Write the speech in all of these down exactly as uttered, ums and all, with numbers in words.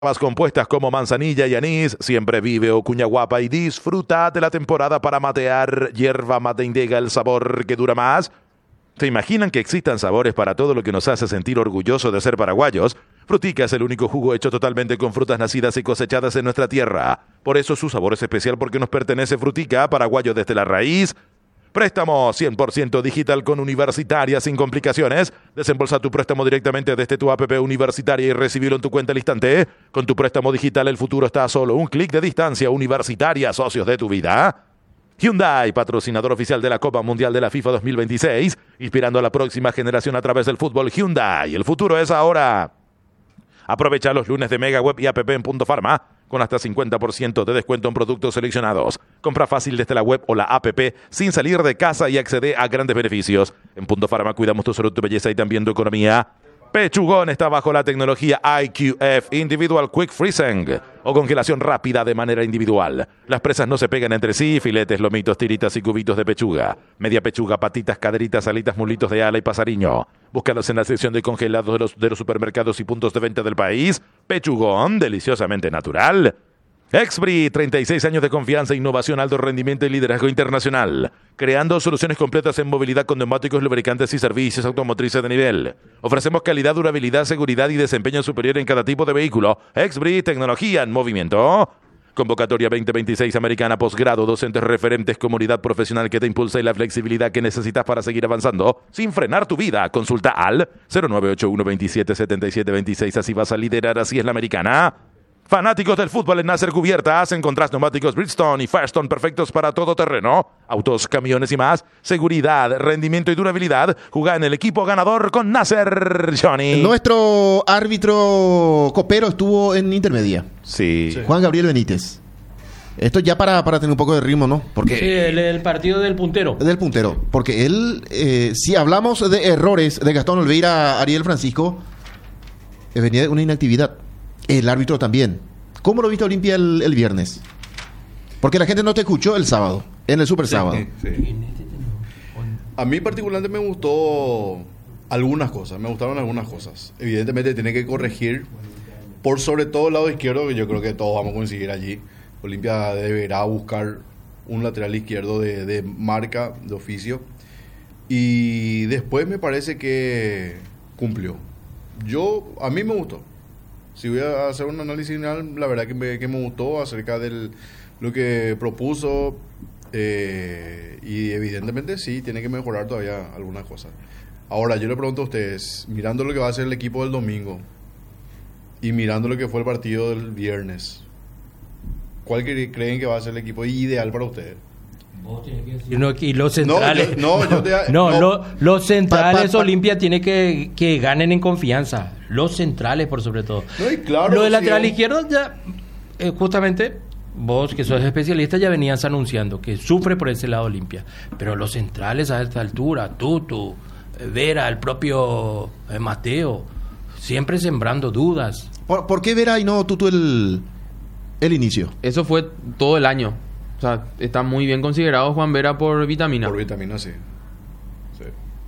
compuestas como manzanilla y anís, siempre vive o cuña guapa y disfruta de la temporada para matear. Hierba mate indica el sabor que dura más. ¿Se imaginan que existan sabores para todo lo que nos hace sentir orgullosos de ser paraguayos? Frutica es el único jugo hecho totalmente con frutas nacidas y cosechadas en nuestra tierra. Por eso su sabor es especial, porque nos pertenece Frutica, paraguayo desde la raíz. Préstamo cien por ciento digital con Universitaria sin complicaciones. Desembolsa tu préstamo directamente desde tu app Universitaria y recibirlo en tu cuenta al instante. Con tu préstamo digital el futuro está a solo un clic de distancia. Universitaria, socios de tu vida. Hyundai, patrocinador oficial de la Copa Mundial de la FIFA dos mil veintiséis, inspirando a la próxima generación a través del fútbol. Hyundai, el futuro es ahora. Aprovecha los lunes de Mega Web y App en Punto Farma con hasta cincuenta por ciento de descuento en productos seleccionados. Compra fácil desde la web o la app sin salir de casa y accede a grandes beneficios. En Punto Farma cuidamos tu salud, tu belleza y también tu economía. Pechugón está bajo la tecnología I Q F Individual Quick Freezing o congelación rápida de manera individual. Las presas no se pegan entre sí, filetes, lomitos, tiritas y cubitos de pechuga. Media pechuga, patitas, caderitas, alitas, mulitos de ala y pasariño. Búscalos en la sección de congelados de los, de los supermercados y puntos de venta del país. Pechugón, deliciosamente natural. Exbri, treinta y seis años de confianza, innovación, alto rendimiento y liderazgo internacional. Creando soluciones completas en movilidad con neumáticos, lubricantes y servicios automotrices de nivel. Ofrecemos calidad, durabilidad, seguridad y desempeño superior en cada tipo de vehículo. Exbri, tecnología en movimiento. Convocatoria veinte veintiséis Americana, posgrado, docentes referentes, comunidad profesional que te impulsa y la flexibilidad que necesitas para seguir avanzando sin frenar tu vida. Consulta al cero nueve ocho uno veintisiete setenta y siete veintiséis. Así vas a liderar, así es la Americana. Fanáticos del fútbol en Nasser Cubiertas, encontrás neumáticos Bridgestone y Firestone perfectos para todo terreno, autos, camiones y más, seguridad, rendimiento y durabilidad. Jugá en el equipo ganador con Nasser, Johnny. Nuestro árbitro copero estuvo en intermedia. Sí. sí. Juan Gabriel Benítez. Esto ya para, para tener un poco de ritmo, ¿no? Porque sí, el, el partido del puntero. Del puntero. Porque él, eh, si hablamos de errores de Gastón Olveira, Ariel Francisco, eh, venía de una inactividad. El árbitro también. ¿Cómo lo viste Olimpia el, el viernes? Porque la gente no te escuchó el sábado, en el Super Sábado. Sí, sí. A mí particularmente me gustó algunas cosas, me gustaron algunas cosas. Evidentemente tiene que corregir, por sobre todo el lado izquierdo, que yo creo que todos vamos a coincidir allí. Olimpia deberá buscar un lateral izquierdo de, de marca, de oficio. Y después me parece que cumplió. Yo, a mí me gustó. Si voy a hacer un análisis final, la verdad que me, que me gustó acerca de lo que propuso, eh, y evidentemente sí, tiene que mejorar todavía algunas cosas. Ahora, yo le pregunto a ustedes, mirando lo que va a ser el equipo del domingo y mirando lo que fue el partido del viernes, ¿cuál que creen que va a ser el equipo ideal para ustedes? No, y los centrales, no, yo, no, yo te, no, no. Lo, los centrales Pa, pa, pa. Olimpia tiene que, que ganen en confianza. Los centrales, por sobre todo. No, y claro, lo del sí, lateral yo... izquierdo, ya, eh, justamente, vos que sos especialista, ya venías anunciando que sufre por ese lado Olimpia. Pero los centrales a esta altura, Tutu, Vera, el propio eh, Mateo, siempre sembrando dudas. ¿Por, ¿por qué Vera y no Tutu el, el inicio? Eso fue todo el año. O sea, está muy bien considerado Juan Vera por vitamina. Por vitamina, sí. sí.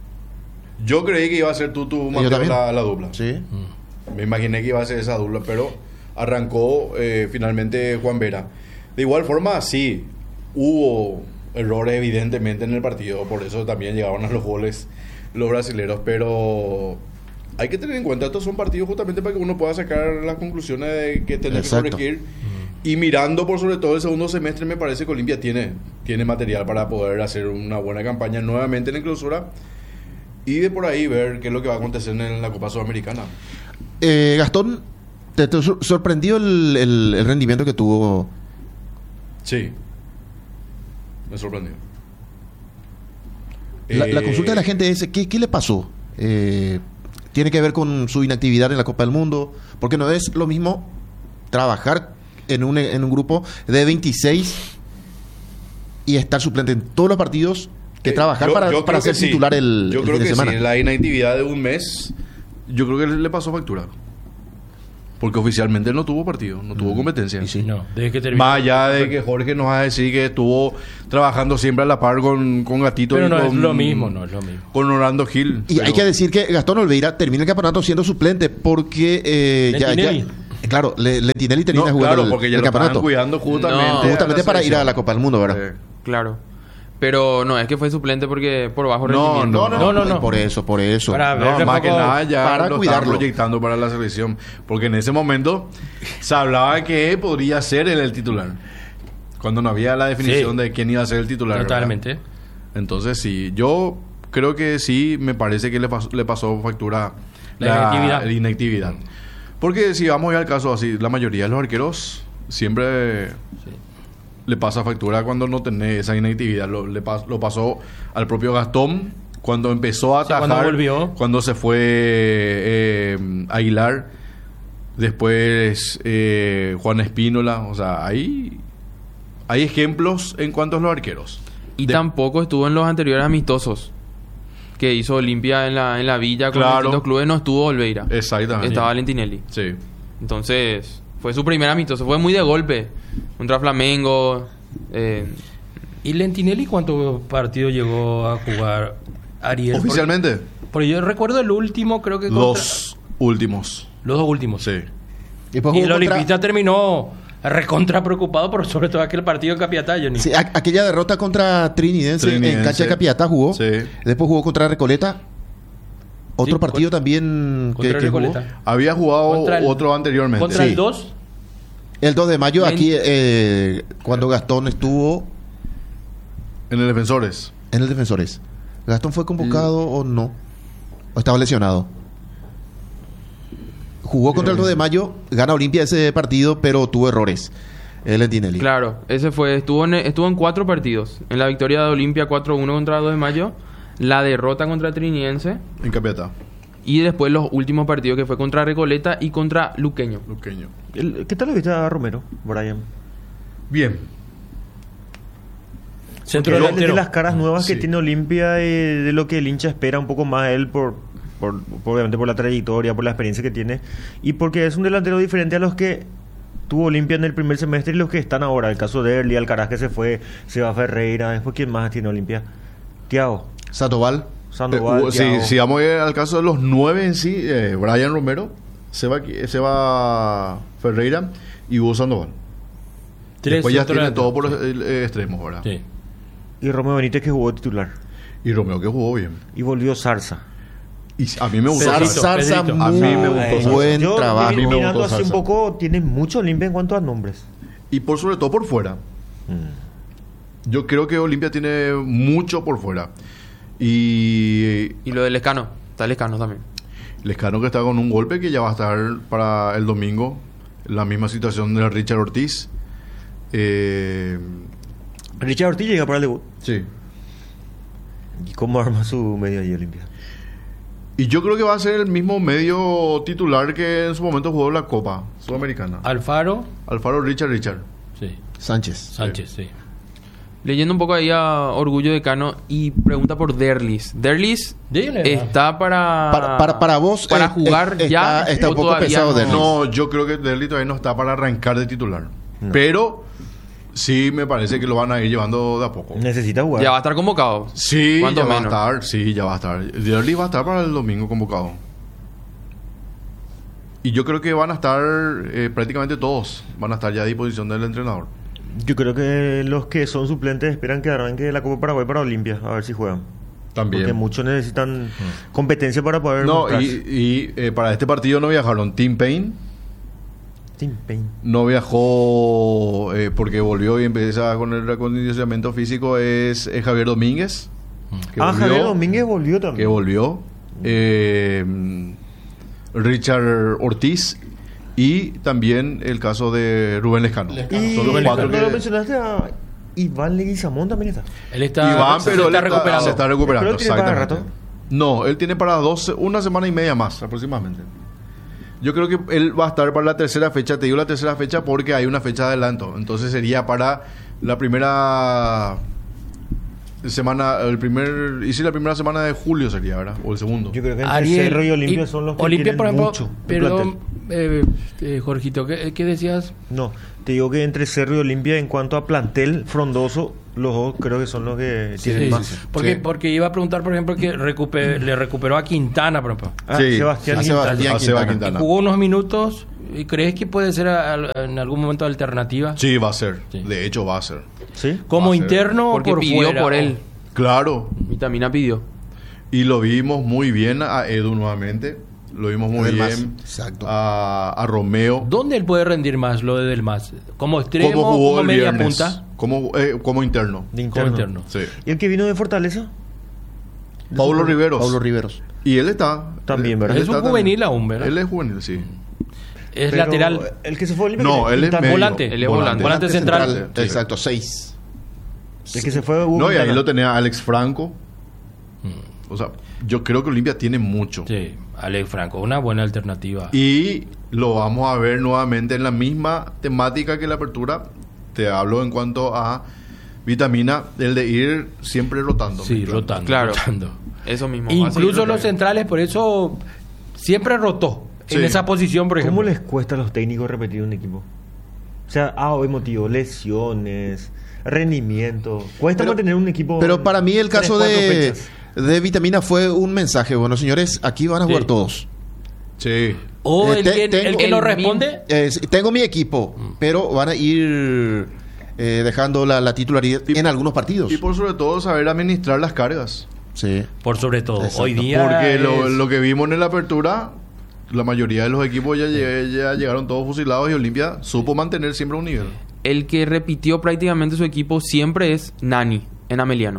Yo creí que iba a ser Tutu Mateo la, la dupla. Sí. Mm. Me imaginé que iba a ser esa dupla, pero arrancó eh, finalmente Juan Vera. De igual forma, sí, hubo errores evidentemente en el partido, por eso también llegaron a los goles los brasileros, pero hay que tener en cuenta, estos son partidos justamente para que uno pueda sacar las conclusiones de que tiene que corregir. Mm. Y mirando por sobre todo el segundo semestre, me parece que Olimpia tiene, tiene material para poder hacer una buena campaña nuevamente en la clausura y de por ahí ver qué es lo que va a acontecer en la Copa Sudamericana. Eh, Gastón, ¿te, te sorprendió el, el, el rendimiento que tuvo? Sí, me sorprendió. La, eh, la consulta de la gente es, ¿qué, qué le pasó? Eh, ¿Tiene que ver con su inactividad en la Copa del Mundo? Porque no es lo mismo trabajar en un, en un grupo de veintiséis y estar suplente en todos los partidos que eh, trabajar yo, para, yo para ser titular sí. el, yo el creo fin de que semana. Sí, la inactividad de un mes, yo creo que le pasó factura. Porque oficialmente no tuvo partido, no mm. tuvo competencia. Y sí, no, desde que terminó. Más allá de que Jorge nos va a decir que estuvo trabajando siempre a la par con, con Gatito. Pero y no con, es lo mismo, no es lo mismo. Con Orlando Gil. Y pero... hay que decir que Gastón Olveira termina el campeonato siendo suplente porque eh, ya, ya, Claro, Le- Lentinelli termina No, jugando claro, el, porque ya el lo estaban campeonato. cuidando justamente. No. a la Justamente para ir a selección. la Copa del Mundo, ¿verdad? Sí. Claro. Pero no, es que fue suplente porque por bajo No, rendimiento. no, No, no, no. Por eso, por eso. Para ver No, un más que poco nada ya para lo cuidarlo. estaban proyectando para la selección. Porque en ese momento se hablaba que podría ser él el titular. Cuando no había la definición Sí. de quién iba a ser el titular. ¿verdad? Totalmente. Entonces sí, yo creo que sí, me parece que le pasó, le pasó factura La inactividad. la inactividad. Porque si vamos a ir al caso así, la mayoría de los arqueros siempre le pasa factura cuando no tenés esa inactividad. Lo, le pas- lo pasó al propio Gastón cuando empezó a Sí, atajar. cuando volvió. Cuando se fue eh, Aguilar. Después eh, Juan Espínola. O sea, hay, hay ejemplos en cuanto a los arqueros. Y De- tampoco estuvo en los anteriores amistosos que hizo Olimpia en la, en la villa con Claro. distintos clubes. No estuvo Olveira. Exactamente. Estaba Lentinelli. Sí. Entonces, fue su primer amistoso. Fue muy de golpe. Contra Flamengo. Eh, ¿Y Lentinelli cuántos partidos llegó a jugar Ariel? Oficialmente, Porque, porque yo recuerdo el último, creo que contra- los últimos. los dos últimos. Sí. Después Y jugó el contra- olimpista terminó recontra preocupado por sobre todo aquel partido en Capiatá, Johnny. Sí, a- aquella derrota contra Trinidense, en Trinidense. cancha de Capiatá jugó. Sí. Después jugó contra Recoleta. Otro Sí, partido con- también que, contra que jugó. Recoleta. Había jugado Contra el- otro anteriormente. Contra Sí. el dos, El dos de mayo, Len- aquí, eh, cuando Gastón estuvo En el Defensores. en el Defensores. ¿Gastón fue convocado o no? ¿O estaba lesionado? Jugó contra el dos de mayo, gana Olimpia ese partido, pero tuvo errores. El Lentinelli. claro, ese fue. Estuvo en, estuvo en cuatro partidos. En la victoria de Olimpia cuatro uno contra dos de mayo. La derrota contra Trinidense. En Capiatá. Y después los últimos partidos que fue contra Recoleta y contra Luqueño. Luqueño. El- ¿Qué tal le viste a Romero, Brian? Bien. centro Yo, de delantero. las caras nuevas que Sí. tiene Olimpia y de lo que el hincha espera un poco más de él por, por, por- obviamente por la trayectoria, por la experiencia que tiene y porque es un delantero diferente a los que tuvo Olimpia en el primer semestre y los que están ahora. El caso de Erli, Alcaraz que se fue, Seba Ferreira, después quién más tiene Olimpia. Thiago, Sandoval. Sandoval, Eh, hubo- si, Thiago. si vamos a ir al caso de los nueve en sí, eh, Brian Romero, Seba, Seba Ferreira y Hugo Sandoval. Tres Después ya centro tiene delantero. todo por el, eh, extremos ahora. Sí. Y Romeo Benítez que jugó titular. Y Romeo que jugó bien. Y volvió Zarza. Y a mí me gustó. Pedrito, Zarza, Zarza. Pedrito. A mí me gustó muy Zarza. buen Yo trabajo. vi- A mí me mirando gustó así un Zarza. poco, tiene mucho Olimpia en cuanto a nombres. Y por sobre todo por fuera. Yo creo que Olimpia tiene mucho por fuera. Y Y lo del Lescano. Está Lescano también. Lescano que está con un golpe que ya va a estar para el domingo. La misma situación de Richard Ortiz. Eh, Richard Ortiz llega para el debut. sí. ¿Y cómo arma su medio ahí Olimpia? Y yo creo que va a ser el mismo medio titular que en su momento jugó la Copa Sudamericana. Alfaro, Alfaro Richard Richard. sí. Sánchez. Sánchez, sí. Leyendo un poco ahí a Orgullo de Cano y pregunta por Derlis. Derlis Dígale, está para... Para- para- para vos, Para eh, jugar eh, ya. está- está o un poco todavía pesado no? Derlis. No, yo creo que Derli todavía no está para arrancar de titular. No. Pero sí me parece que lo van a ir llevando de a poco. Necesita jugar. Ya va a estar convocado. Sí, ¿Cuánto ya va a menos? estar. Sí, ya va a estar. Derli va a estar para el domingo convocado. Y yo creo que van a estar eh, prácticamente todos. Van a estar ya a disposición del entrenador. Yo creo que los que son suplentes esperan que arranque la Copa Paraguay para Olimpia, a ver si juegan. También. Porque muchos necesitan competencia para poder No, mostrarse. y, y, eh, para este partido no viajaron Tim Payne. Tim Payne. No viajó eh, porque volvió y empieza con el recondicionamiento físico. Es, es Javier Domínguez. que Ah, volvió, Javier Domínguez volvió también. Que volvió. Eh, Richard Ortiz. Y también el caso de Rubén Lescano. Y Son los cuatro cuando lo que- mencionaste a Iván Leguizamón también está. Él está, Iván, se pero está él está- recuperando. se está recuperando. Pero él tiene para exactamente. No, él tiene para dos, una semana y media más aproximadamente. Yo creo que él va a estar para la tercera fecha. Te digo la tercera fecha porque hay una fecha de adelanto. Entonces sería para la primera semana, el primer, y sí, la primera semana de julio sería, ¿verdad? O el segundo. Yo creo que entre Ariel, Cerro y Olimpia y- son los que Olimpia, tienen por ejemplo, mucho. un perdón, plantel. eh, eh, Jorgito, ¿qué, qué decías? No, te digo que entre Cerro y Olimpia en cuanto a plantel frondoso, los dos creo que son los que tienen Sí, más. sí. Porque, Sí. porque iba a preguntar, por ejemplo, que recupe- le recuperó a Quintana, por ejemplo. Ah, Sí, Sebastián a Quintana. Sebastián A Seba Quintana. Quintana. Jugó unos minutos ¿Y crees que puede ser a- a- en algún momento alternativa? Sí, va a ser. Sí. De hecho, va a ser. ¿Sí? ¿Como Va a ser. interno o Porque por pidió fuera? por él. Claro. Vitamina pidió. Y lo vimos muy bien a Edu nuevamente. Lo vimos muy Además, bien exacto. a, a Romeo. ¿Dónde él puede rendir más lo de Delmas? ¿Como extremo, Como jugó como el media viernes. punta? Como, eh, como interno. De Como interno. interno. Sí. ¿Y el que vino de Fortaleza? Paulo Riveros. Paulo Riveros. Y él está. También, él- ¿verdad? él Es un está juvenil también. aún, ¿verdad? Él es juvenil, sí. Es Pero lateral. El que se fue a Olimpia, No, que- él es Quintana. medio. Volante. Él es volante. Volante central. Sí. Exacto, seis. El que se fue Hugo No, y ahí Quintana. lo tenía Alex Franco. O sea, yo creo que Olimpia tiene mucho. Sí, Alex Franco, una buena alternativa. Y lo vamos a ver nuevamente en la misma temática que la apertura. Te hablo en cuanto a vitamina, el de ir siempre rotando. Sí, mezclando. rotando. Claro. rotando. Eso mismo. va a seguir Incluso rotando. los centrales, por eso siempre rotó en Sí. esa posición, por ejemplo. ¿Cómo les cuesta a los técnicos repetir un equipo? O sea, ah, hoy motivo, lesiones, rendimiento. Cuesta Pero- mantener un equipo. Pero para mí el tres, caso cuatro de, fechas. de Vitamina fue un mensaje. Bueno, señores, aquí van a jugar Sí. todos. Sí. O Eh, el, te- que, tengo- el que el no min- responde. Eh, sí, tengo mi equipo, pero van a ir eh, dejando la, la titularidad Y- en algunos partidos. Y por sobre todo saber administrar las cargas. Sí. Por sobre todo. Exacto. Hoy día. Porque lo, es- lo que vimos en la apertura, la mayoría de los equipos ya, lleg- ya llegaron todos fusilados y Olimpia supo mantener siempre un nivel. El que repitió prácticamente su equipo siempre es Nani, en Ameliano.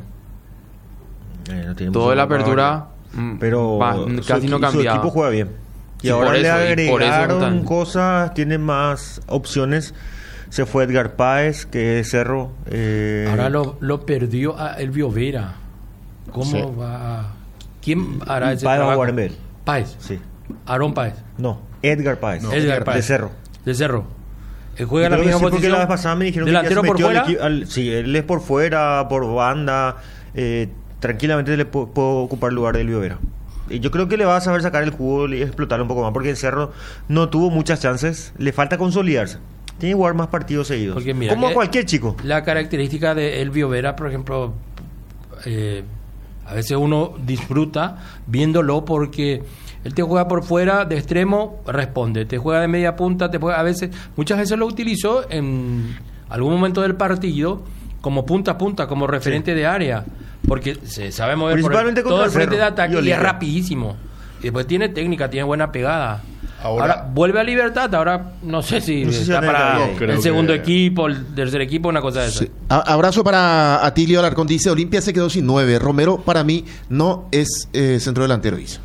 Eh, no tiene Toda mucho la para apertura variar. mm, Pero va, su casi no equi- Su cambiaba. equipo juega bien. Y Sí, ahora por le eso, y por eso agregaron están- cosas, tiene más opciones. Se fue Edgar Páez, que es Cerro. eh, Ahora lo, lo perdió a Elvio Vera. ¿Cómo Sí. va a- ¿Quién hará ese Páez va a trabajo? jugar en vez. Páez. Sí. Aarón Páez. No, Edgar Páez. Edgar de Páez. Cerro. De Cerro. Él juega Y la creo que misma sí, porque posición. la vez pasada me dijeron que ya ¿Delantero se por metió al fuera? equi- al- sí, él es por fuera, por banda. eh, tranquilamente le pu- puedo ocupar el lugar de Elvio Vera. Y yo creo que le va a saber sacar el jugo y explotarlo un poco más, porque el Cerro no tuvo muchas chances. Le falta consolidarse. Tiene que jugar más partidos seguidos. Porque mira Como a que cualquier chico. La característica de Elvio Vera, por ejemplo, eh, a veces uno disfruta viéndolo porque él te juega por fuera, de extremo, responde. Te juega de media punta, te juega a veces, muchas veces lo utilizó en algún momento del partido como punta a punta, como referente de área, porque se sabe mover por el- Principalmente contra todo el el frente de Cerro ataque y y es Olimpia. rapidísimo. Y después tiene técnica, tiene buena pegada. Ahora- Ahora, vuelve a Libertad, ahora no sé si No sé si está van a para caer ahí. No, creo el segundo que- equipo, el tercer equipo, una cosa de esa. Sí. A- abrazo para Atilio Alarcón. Dice, Olimpia se quedó sin nueve. Romero, para mí, no es eh, centro delantero, dice.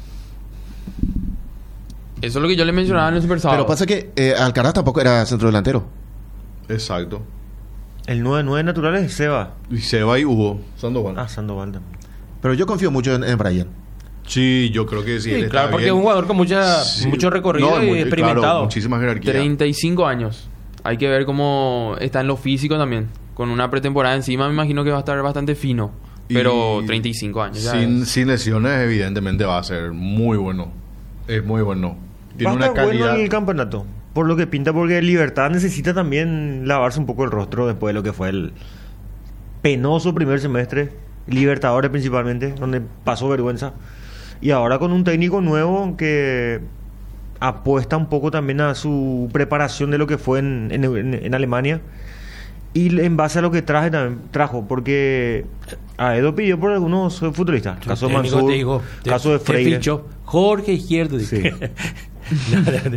Eso es lo que yo le mencionaba en el Super Sábado. Pero pasa que eh, Alcaraz tampoco era centro delantero. Exacto. El nueve nueve natural es Seba. Y Seba y Hugo Sandoval. Ah, Sandoval también. Pero yo confío mucho en, en Brian. Sí, yo creo que sí. Sí, él está claro, porque bien. es un jugador con mucha, Sí. mucho recorrido No, y muy- experimentado. claro, muchísima jerarquía. treinta y cinco años. Hay que ver cómo está en lo físico también. Con una pretemporada encima, me imagino que va a estar bastante fino. Pero Y treinta y cinco años. ya Sin, es. sin lesiones, evidentemente va a ser muy bueno. Es muy bueno. Tiene Va a una estar bueno calidad. en el campeonato. Por lo que pinta, porque Libertad necesita también lavarse un poco el rostro después de lo que fue el penoso primer semestre. Libertadores principalmente, donde pasó vergüenza. Y ahora con un técnico nuevo que apuesta un poco también a su preparación de lo que fue en, en- en- en Alemania. Y en base a lo que traje también, trajo, porque a Edo pidió por algunos eh, futbolistas. Su Caso de técnico Mansur, te dijo, te- caso de te Freire. fichó Jorge Izquierdo. Sí. No, no, no.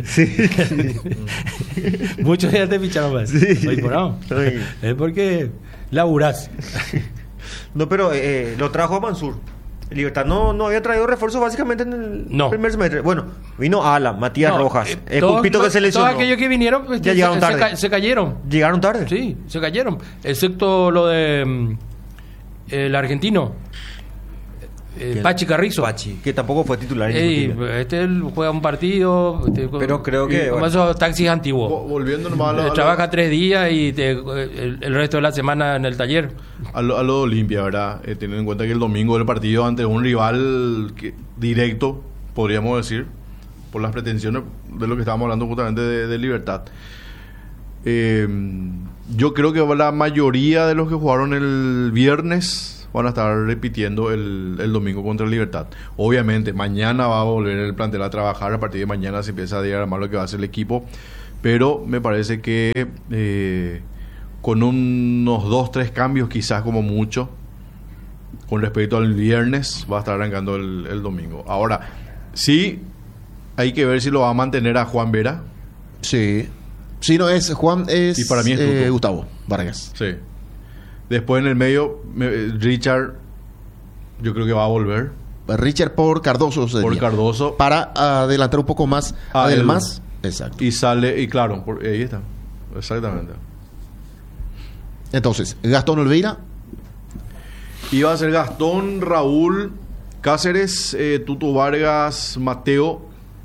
Muchos ya te ficharon más. Sí. Oye, por no. Oye. Es porque laburás. No, pero eh, lo trajo a Mansur. Libertad no, no había traído refuerzos básicamente en el No. primer semestre. Bueno, vino Ala, Matías No, Rojas, eh, el todos- Pulpito que se lesionó. Todos aquellos que vinieron pues, Ya se- llegaron se, tarde. ca- se cayeron. Llegaron tarde. Sí, se cayeron. Excepto lo de mm, el argentino. eh, ¿Quién? Pachi Carrizo. Pachi, que tampoco fue titular. Ey, indiscutible. este él juega un partido. este, Pero creo que, y Como bueno. esos taxis Vo- antiguos. Volviendo nomás a lo, Eh, a lo- trabaja tres días y te- el, el resto de la semana en el taller. a lo- a lo de Olimpia, ¿verdad? Eh, teniendo en cuenta que el domingo el partido ante un rival que- directo, podríamos decir, por las pretensiones de lo que estábamos hablando justamente de, de Libertad. Eh, yo creo que la mayoría de los que jugaron el viernes van a estar repitiendo el, el domingo contra el Libertad. Obviamente, mañana va a volver el plantel a trabajar. A partir de mañana se empieza a diagramar lo que va a ser el equipo. pero me parece que eh, con unos dos, tres cambios quizás como mucho, con respecto al viernes, va a estar arrancando el, el domingo. Ahora, sí, hay que ver si lo va a mantener a Juan Vera. Sí. Sí, no es Juan, es, Y para mí es eh, Tuto. Gustavo Vargas. Sí. Después en el medio, me- Richard, yo creo que va a volver. Richard por Cardoso. sería. Por Cardoso. Para adelantar un poco más. Ah, Además. Exacto. Y sale, y claro, por- ahí está. Exactamente. Entonces, Gastón Oliveira. Iba a ser Gastón, Raúl, Cáceres, eh, Tuto Vargas, Mateo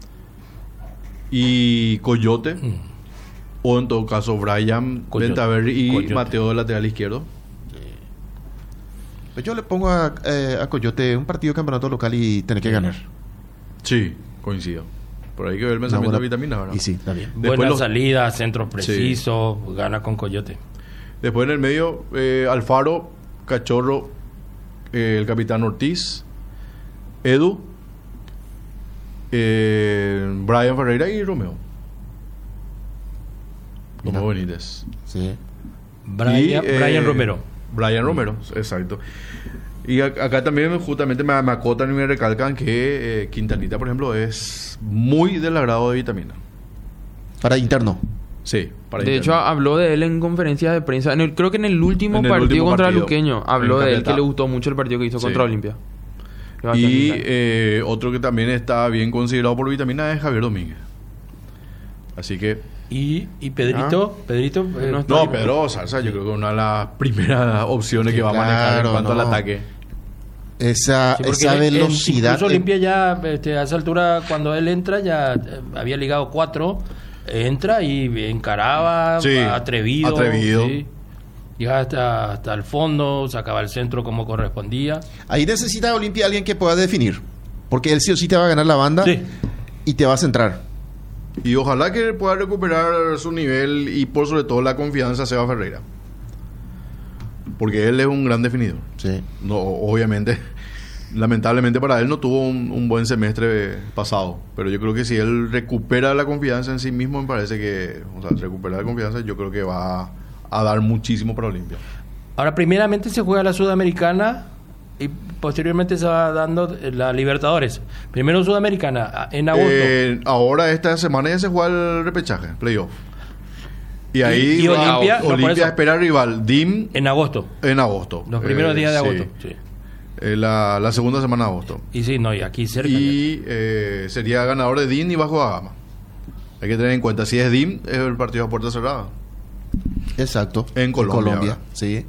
y Coyote. O en todo caso, Brian, Coyote. Ventaver y Coyote. Mateo de lateral izquierdo. Pues yo le pongo a, eh, a Coyote un partido de campeonato local y tener que ganar. Sí, coincido. Pero hay que ver el Una pensamiento buena- de vitaminas, ¿verdad? Y sí, está bien. Después Buena los- salida, centro preciso, gana con Coyote. Después en el medio, eh, Alfaro, Cachorro, eh, el capitán Ortiz, Edu, eh, Brian Ferreira y Romeo. Mira. Romeo Benítez. Sí. Brian, Y, eh, Brian Romero. Brian Romero, exacto. Y ac- acá también justamente me, me acotan y me recalcan que eh, Quintanita, por ejemplo, es muy del agrado de vitamina. Para interno. Sí, para De hecho, interno. habló de él en conferencias de prensa. En el- creo que en el último En el partido último contra partido. Luqueño habló En de él, que Capiatá. le gustó mucho el partido que hizo Sí. contra Olimpia. Y eh, otro que también está bien considerado por vitamina es Javier Domínguez. Así que... Y, y Pedrito, Pedrito, eh, No está- No, Pedro Salsa yo creo que una de las primeras opciones que va a manejar Claro, en cuanto no. al ataque. Esa, sí, porque esa él- él- velocidad. Incluso eh, Olimpia ya, este, a esa altura, cuando él entra, ya eh, había ligado cuatro. Entra y encaraba, Sí, atrevido. atrevido. sí. Llegaba hasta, hasta el fondo, sacaba el centro como correspondía. Ahí necesita Olimpia alguien que pueda definir. Porque él sí o sí te va a ganar la banda Sí. y te va a centrar. Y ojalá que pueda recuperar su nivel y por sobre todo la confianza de Seba Ferreira. Porque él es un gran definidor. Sí. No, obviamente, lamentablemente para él no tuvo un, un buen semestre pasado. Pero yo creo que si él recupera la confianza en sí mismo, me parece que, o sea, recupera la confianza, yo creo que va a dar muchísimo para Olimpia. Ahora, primeramente se juega la Sudamericana y posteriormente se va dando la Libertadores. Primero Sudamericana, a- en agosto. Eh, ahora esta semana ya se juega el repechaje, playoff. Y ahí y va- Olimpia, no, por Olimpia eso. espera rival D I M en agosto. en agosto. Los primeros Eh, días de sí. agosto. Sí. Eh, la, la segunda semana de agosto. Y sí, no, y aquí cerca. Y eh, sería ganador de D I M y bajo a Gama. Hay que tener en cuenta, si es D I M, es el partido a puerta cerrada. Exacto. En Colombia, ahora. sí.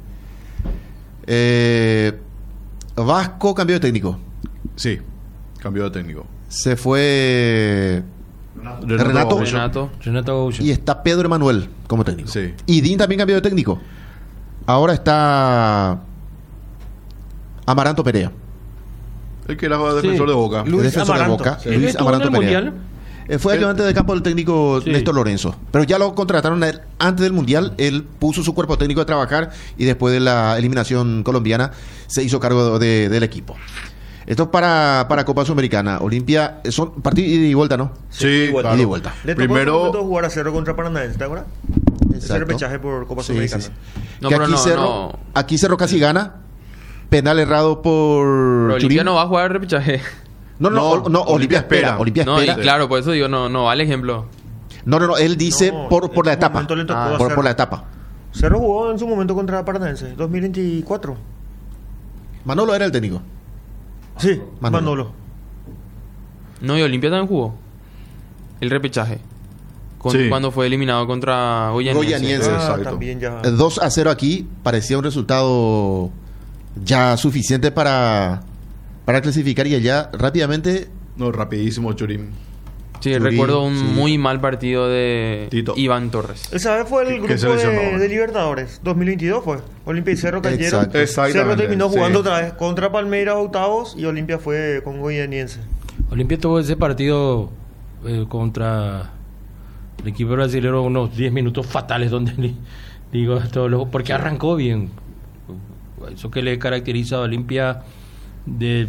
Eh, Vasco cambió de técnico. Sí, cambio de técnico. Se fue Renato. Gaucho. Renato. Renato Gaucho. y está Pedro Emanuel como técnico. Sí. Y Dean también cambió de técnico. Ahora está Amaranto Perea. El que era defensor Sí. de Boca. Luis defensor de Amaranto. Boca. Sí. ¿Él Luis estuvo Amaranto en el Perea. Mundial? Eh, fue Él- ayudante de campo del técnico Sí. Néstor Lorenzo. Pero ya lo contrataron a él antes del Mundial. Él puso su cuerpo técnico a trabajar y después de la eliminación colombiana se hizo cargo de- del equipo. Esto es para, para Copa Sudamericana. Olimpia, eh, son partidos ida y vuelta, ¿no? Sí, igual. claro. Ida y vuelta. Le tocó Primero- en su momento jugar a cero contra Paranaense, ¿te acuerdas? Ese Exacto. repechaje por Copa Sí, Sudamericana. sí, sí. No, Que pero aquí, no, Cerro, no. aquí Cerro casi gana. Penal errado por Pero Olimpia Churín. no va a jugar el repechaje. No, no, No, no, no, Olimpia Olimpia espera. espera. Olimpia No, y espera. claro, por eso digo, no, no vale ejemplo. No, no, no, él dice No, por, por en la su etapa. momento le tocó Ah, a por, Cerro. por la etapa. Cerro jugó en su momento contra Paranaense, dos mil veinticuatro. Manolo era el técnico. Sí, Manolo. Manolo. No, y Olimpia también jugó. El repechaje. Con- Sí. Cuando fue eliminado contra Goyaniense. Goyaniense. Ah, exacto. también ya. El dos a cero aquí parecía un resultado ya suficiente para, para clasificar y allá rápidamente. No, rapidísimo, Churín. Sí, Churín, recuerdo un sí. muy mal partido de Tito. Iván Torres. Esa vez fue el Que- que grupo se lesionó de, ahora. de Libertadores, dos mil veintidós fue. Olimpia y Cerro cayeron. Exacto. Exactamente, Cerro terminó jugando sí. otra vez contra Palmeiras octavos y Olimpia fue con Goianiense. Olimpia tuvo ese partido eh, contra el equipo brasileño unos diez minutos fatales donde li- digo todo lo- porque arrancó bien. Eso que le caracteriza a Olimpia de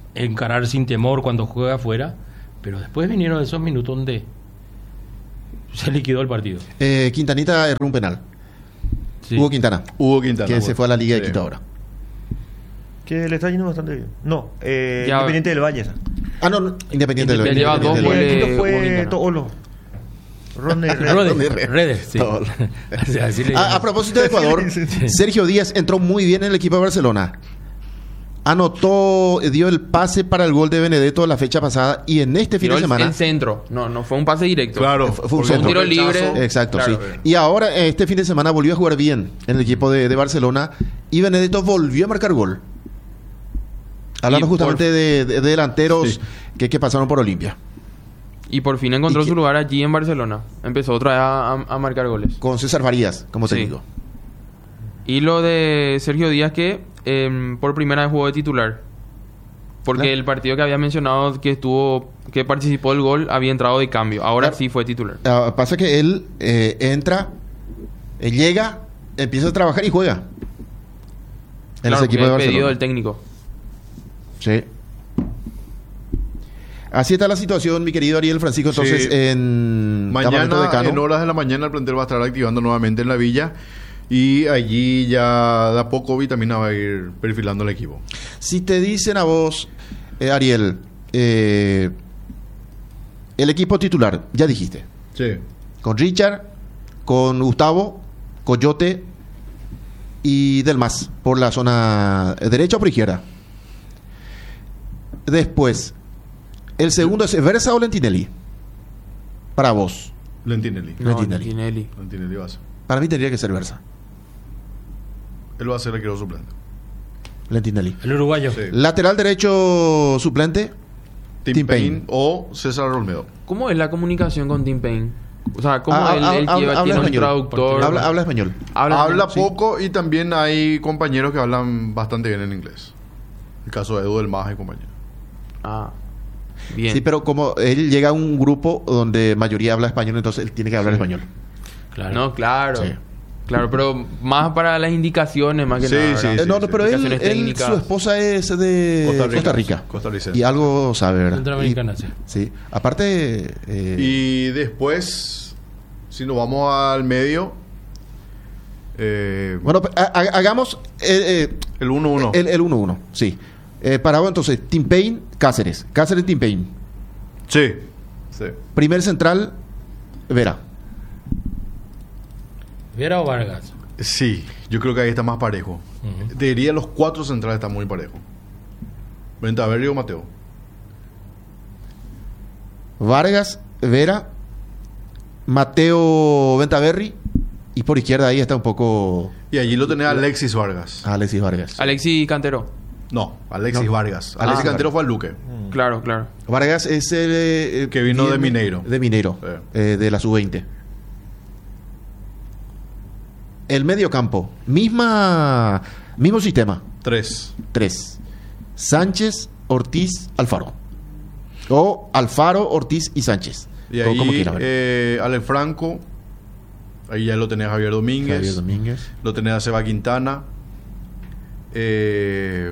encarar sin temor cuando juega afuera, pero después vinieron esos minutos donde Se liquidó el partido. Eh, Quintanita erró un penal. Sí. Hugo Quintana. Hugo Quintana. Que se fue a la Liga de Sí. Quito ahora. Que le está yendo bastante bien. No, eh, Ya- Independiente del Valle. esa. Ah, no, no, Independiente del Ya lleva Independiente dos del Y goles. el Valle. quinto Hugo fue Quintana. Toolo. Ronde Redes, redes, sí. Todo. Así- así le Ah, llaman. a propósito de Ecuador, Sergio Díaz entró muy bien en el equipo de Barcelona. Anotó, dio el pase para el gol de Benedetto la fecha pasada y en este fin Tiró de el- semana. el centro. No, no fue un pase directo. Claro, Fue un porque centro. tiro el rechazo- libre. Exacto, Claro. sí. Y ahora, este fin de semana, volvió a jugar bien en el equipo de, de Barcelona y Benedetto volvió a marcar gol. Hablando Y justamente por- de, de- de delanteros Sí. que, que pasaron por Olimpia. Y por fin encontró ¿Y qué? su lugar allí en Barcelona. Empezó otra vez a, a- a marcar goles. Con César Farías como Sí. técnico. Y lo de Sergio Díaz que em, por primera vez jugó de titular. Porque Claro. el partido que había mencionado que estuvo, que participó del gol, había entrado de cambio. Ahora Claro. sí fue titular. Ah, pasa que él eh, entra, eh, llega, empieza a trabajar y juega. En Claro, ese equipo de porque es pedido Barcelona. del técnico. Sí. Así está la situación, mi querido Ariel Francisco. Entonces, Sí. en Campamento Mañana, de Cano. en horas de la mañana, el plantel va a estar activando nuevamente en la villa. Y allí ya de a poco Vitamina va a ir perfilando el equipo. Si te dicen a vos, eh, Ariel, eh, el equipo titular, ya dijiste, Sí. con Richard, con Gustavo, Coyote y Delmas, por la zona derecha o por izquierda. Después, el segundo es Versa o Lentinelli. Para vos. Lentinelli. No, Lentinelli. Lentinelli. Lentinelli va a ser. Para mí tendría que ser Versa. Él va a ser el arquero suplente. Lentinelli. El uruguayo. Sí. Lateral derecho suplente. Tim, Tim Payne, Payne. o César Olmedo. ¿Cómo es la comunicación con Tim Payne? O sea, ¿cómo Ah, él, ah, él habla- lleva, habla tiene un español. traductor? Habla, habla español. Habla, Habla sí. poco y también hay compañeros que hablan bastante bien en inglés. El caso de Edu del Maja y compañero. Ah, bien. Sí, pero como él llega a un grupo donde mayoría habla español, entonces él tiene que hablar español. Claro. No, claro. Sí. Claro, pero más para las indicaciones, más que Sí, nada. sí, ¿verdad? Eh, no, no, sí. pero él, Indicaciones él- técnicas. su esposa es de Costa Costa Rica. Rica. Costarricense. Y algo sabe, ¿verdad? Centroamericana, sí. Y- sí. Aparte, eh, Y después, si nos vamos al medio, eh, bueno, ha- ha- hagamos eh, eh, el uno uno. el, el uno uno, sí. Eh, para vos, entonces, Tim Payne, Cáceres. Cáceres, Tim Payne. Sí. Sí. Primer central, Vera. ¿Viera o Vargas? Sí, yo creo que ahí está más parejo. Ujú. Te diría los cuatro centrales están muy parejos. Ventaverri o Mateo. Vargas, Vera, Mateo Ventaverri. Y por izquierda ahí está un poco Y allí lo tenés a Alexis Vargas. Alexis Vargas. Alexis Cantero. No, Alexis No. Vargas. Ah, Alexis claro. Cantero fue al Luque. Claro, claro. Vargas es el eh, Que vino de Mineiro. De Mineiro, Eh. eh, de la sub veinte. El medio campo, misma, mismo sistema, Tres. tres. Sánchez, Ortiz, Alfaro. O Alfaro, Ortiz y Sánchez. Y O como ahí quieran ver. eh, Ale Franco. Ahí ya lo tenés a Javier Domínguez. Javier Domínguez. Lo tenés a Seba Quintana. Eh,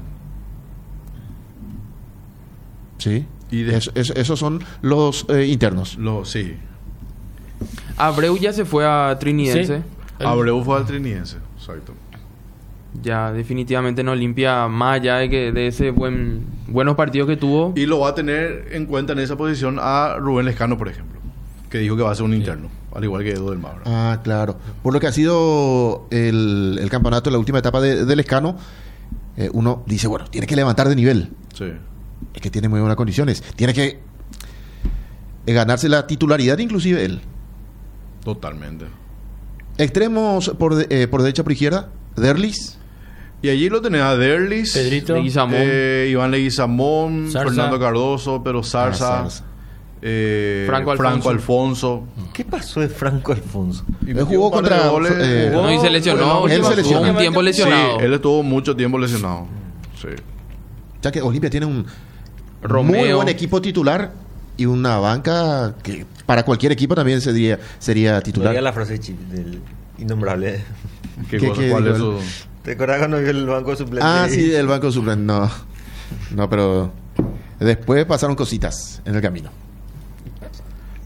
Sí. Y de- Es- es- esos son los eh, internos. lo, sí. Abreu ya se fue a Trinidense. Sí. El- Abreu fue al Trinidense. Exacto. Ya definitivamente no limpia más allá de que de ese buen buenos partidos que tuvo. Y lo va a tener en cuenta en esa posición a Rubén Lescano, por ejemplo. Que dijo que va a ser un interno. Al igual que Edu del Mar. Ah, claro. Por lo que ha sido el, el campeonato en la última etapa de- del Escano, eh, uno dice, bueno, tiene que levantar de nivel. Sí. Es que tiene muy buenas condiciones. Tiene que eh, ganarse la titularidad, inclusive él. Totalmente. Extremos por, de- eh, por derecha por izquierda, Derlis, Y allí lo tenés a Derlis. Pedrito. Leguizamón. eh, Iván Leguizamón. Zarza. Fernando Cardoso. Pedro Zarza. Ah, Zarza. eh, Franco Franco Alfonso. Alfonso. ¿Qué pasó de Franco Alfonso? Y Él metió jugó un par de contra, goles. eh, Jugó- No, y se lesionó. Él se Estuvo lesionó. un tiempo lesionado. Sí, él estuvo mucho tiempo lesionado. Sí. ya que Olimpia tiene un Romeo. muy buen equipo titular y una banca que para cualquier equipo también sería, sería titular. Todavía la frase chip del innombrable. ¿Qué, ¿Qué- cosa? qué ¿Cuál dijo es él? su...? ¿Te acuerdas cuando vio el banco suplente? Ah, sí, el banco suplente. No, no, pero después pasaron cositas en el camino.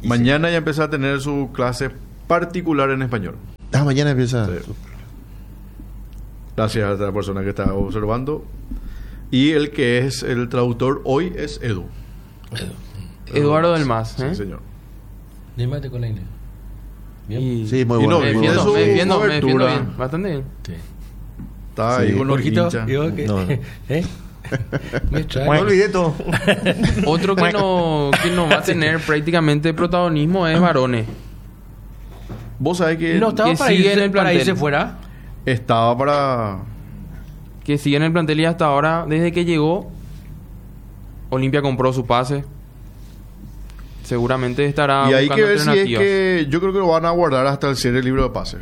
Mañana ya empieza a tener su clase particular en español. Ah, mañana empieza. Sí. Gracias a la persona que está observando. Y el que es el traductor hoy es Edu. Eduardo del Mas, ¿eh? Sí, señor. Dímate con la Inés. Bien. Y- Sí, muy Y bueno. no, Me muy y defiendo, bueno. su me defiendo, me defiendo cobertura. bien. Bastante bien. Sí. Está ahí Sí. con los Jorgito, hinchas. digo que- No. ¿eh? Me extraña. Me olvidé todo. Otro que no, que no va a tener prácticamente protagonismo es Varone. Vos sabés que No estaba que para sigue en irse, el para plantel. irse fuera. estaba para... Que sigue en el plantel y hasta ahora, desde que llegó, Olimpia compró su pase. Seguramente estará y hay que buscando ver si es alternativas. que... Yo creo que lo van a guardar hasta el cierre del libro de pases.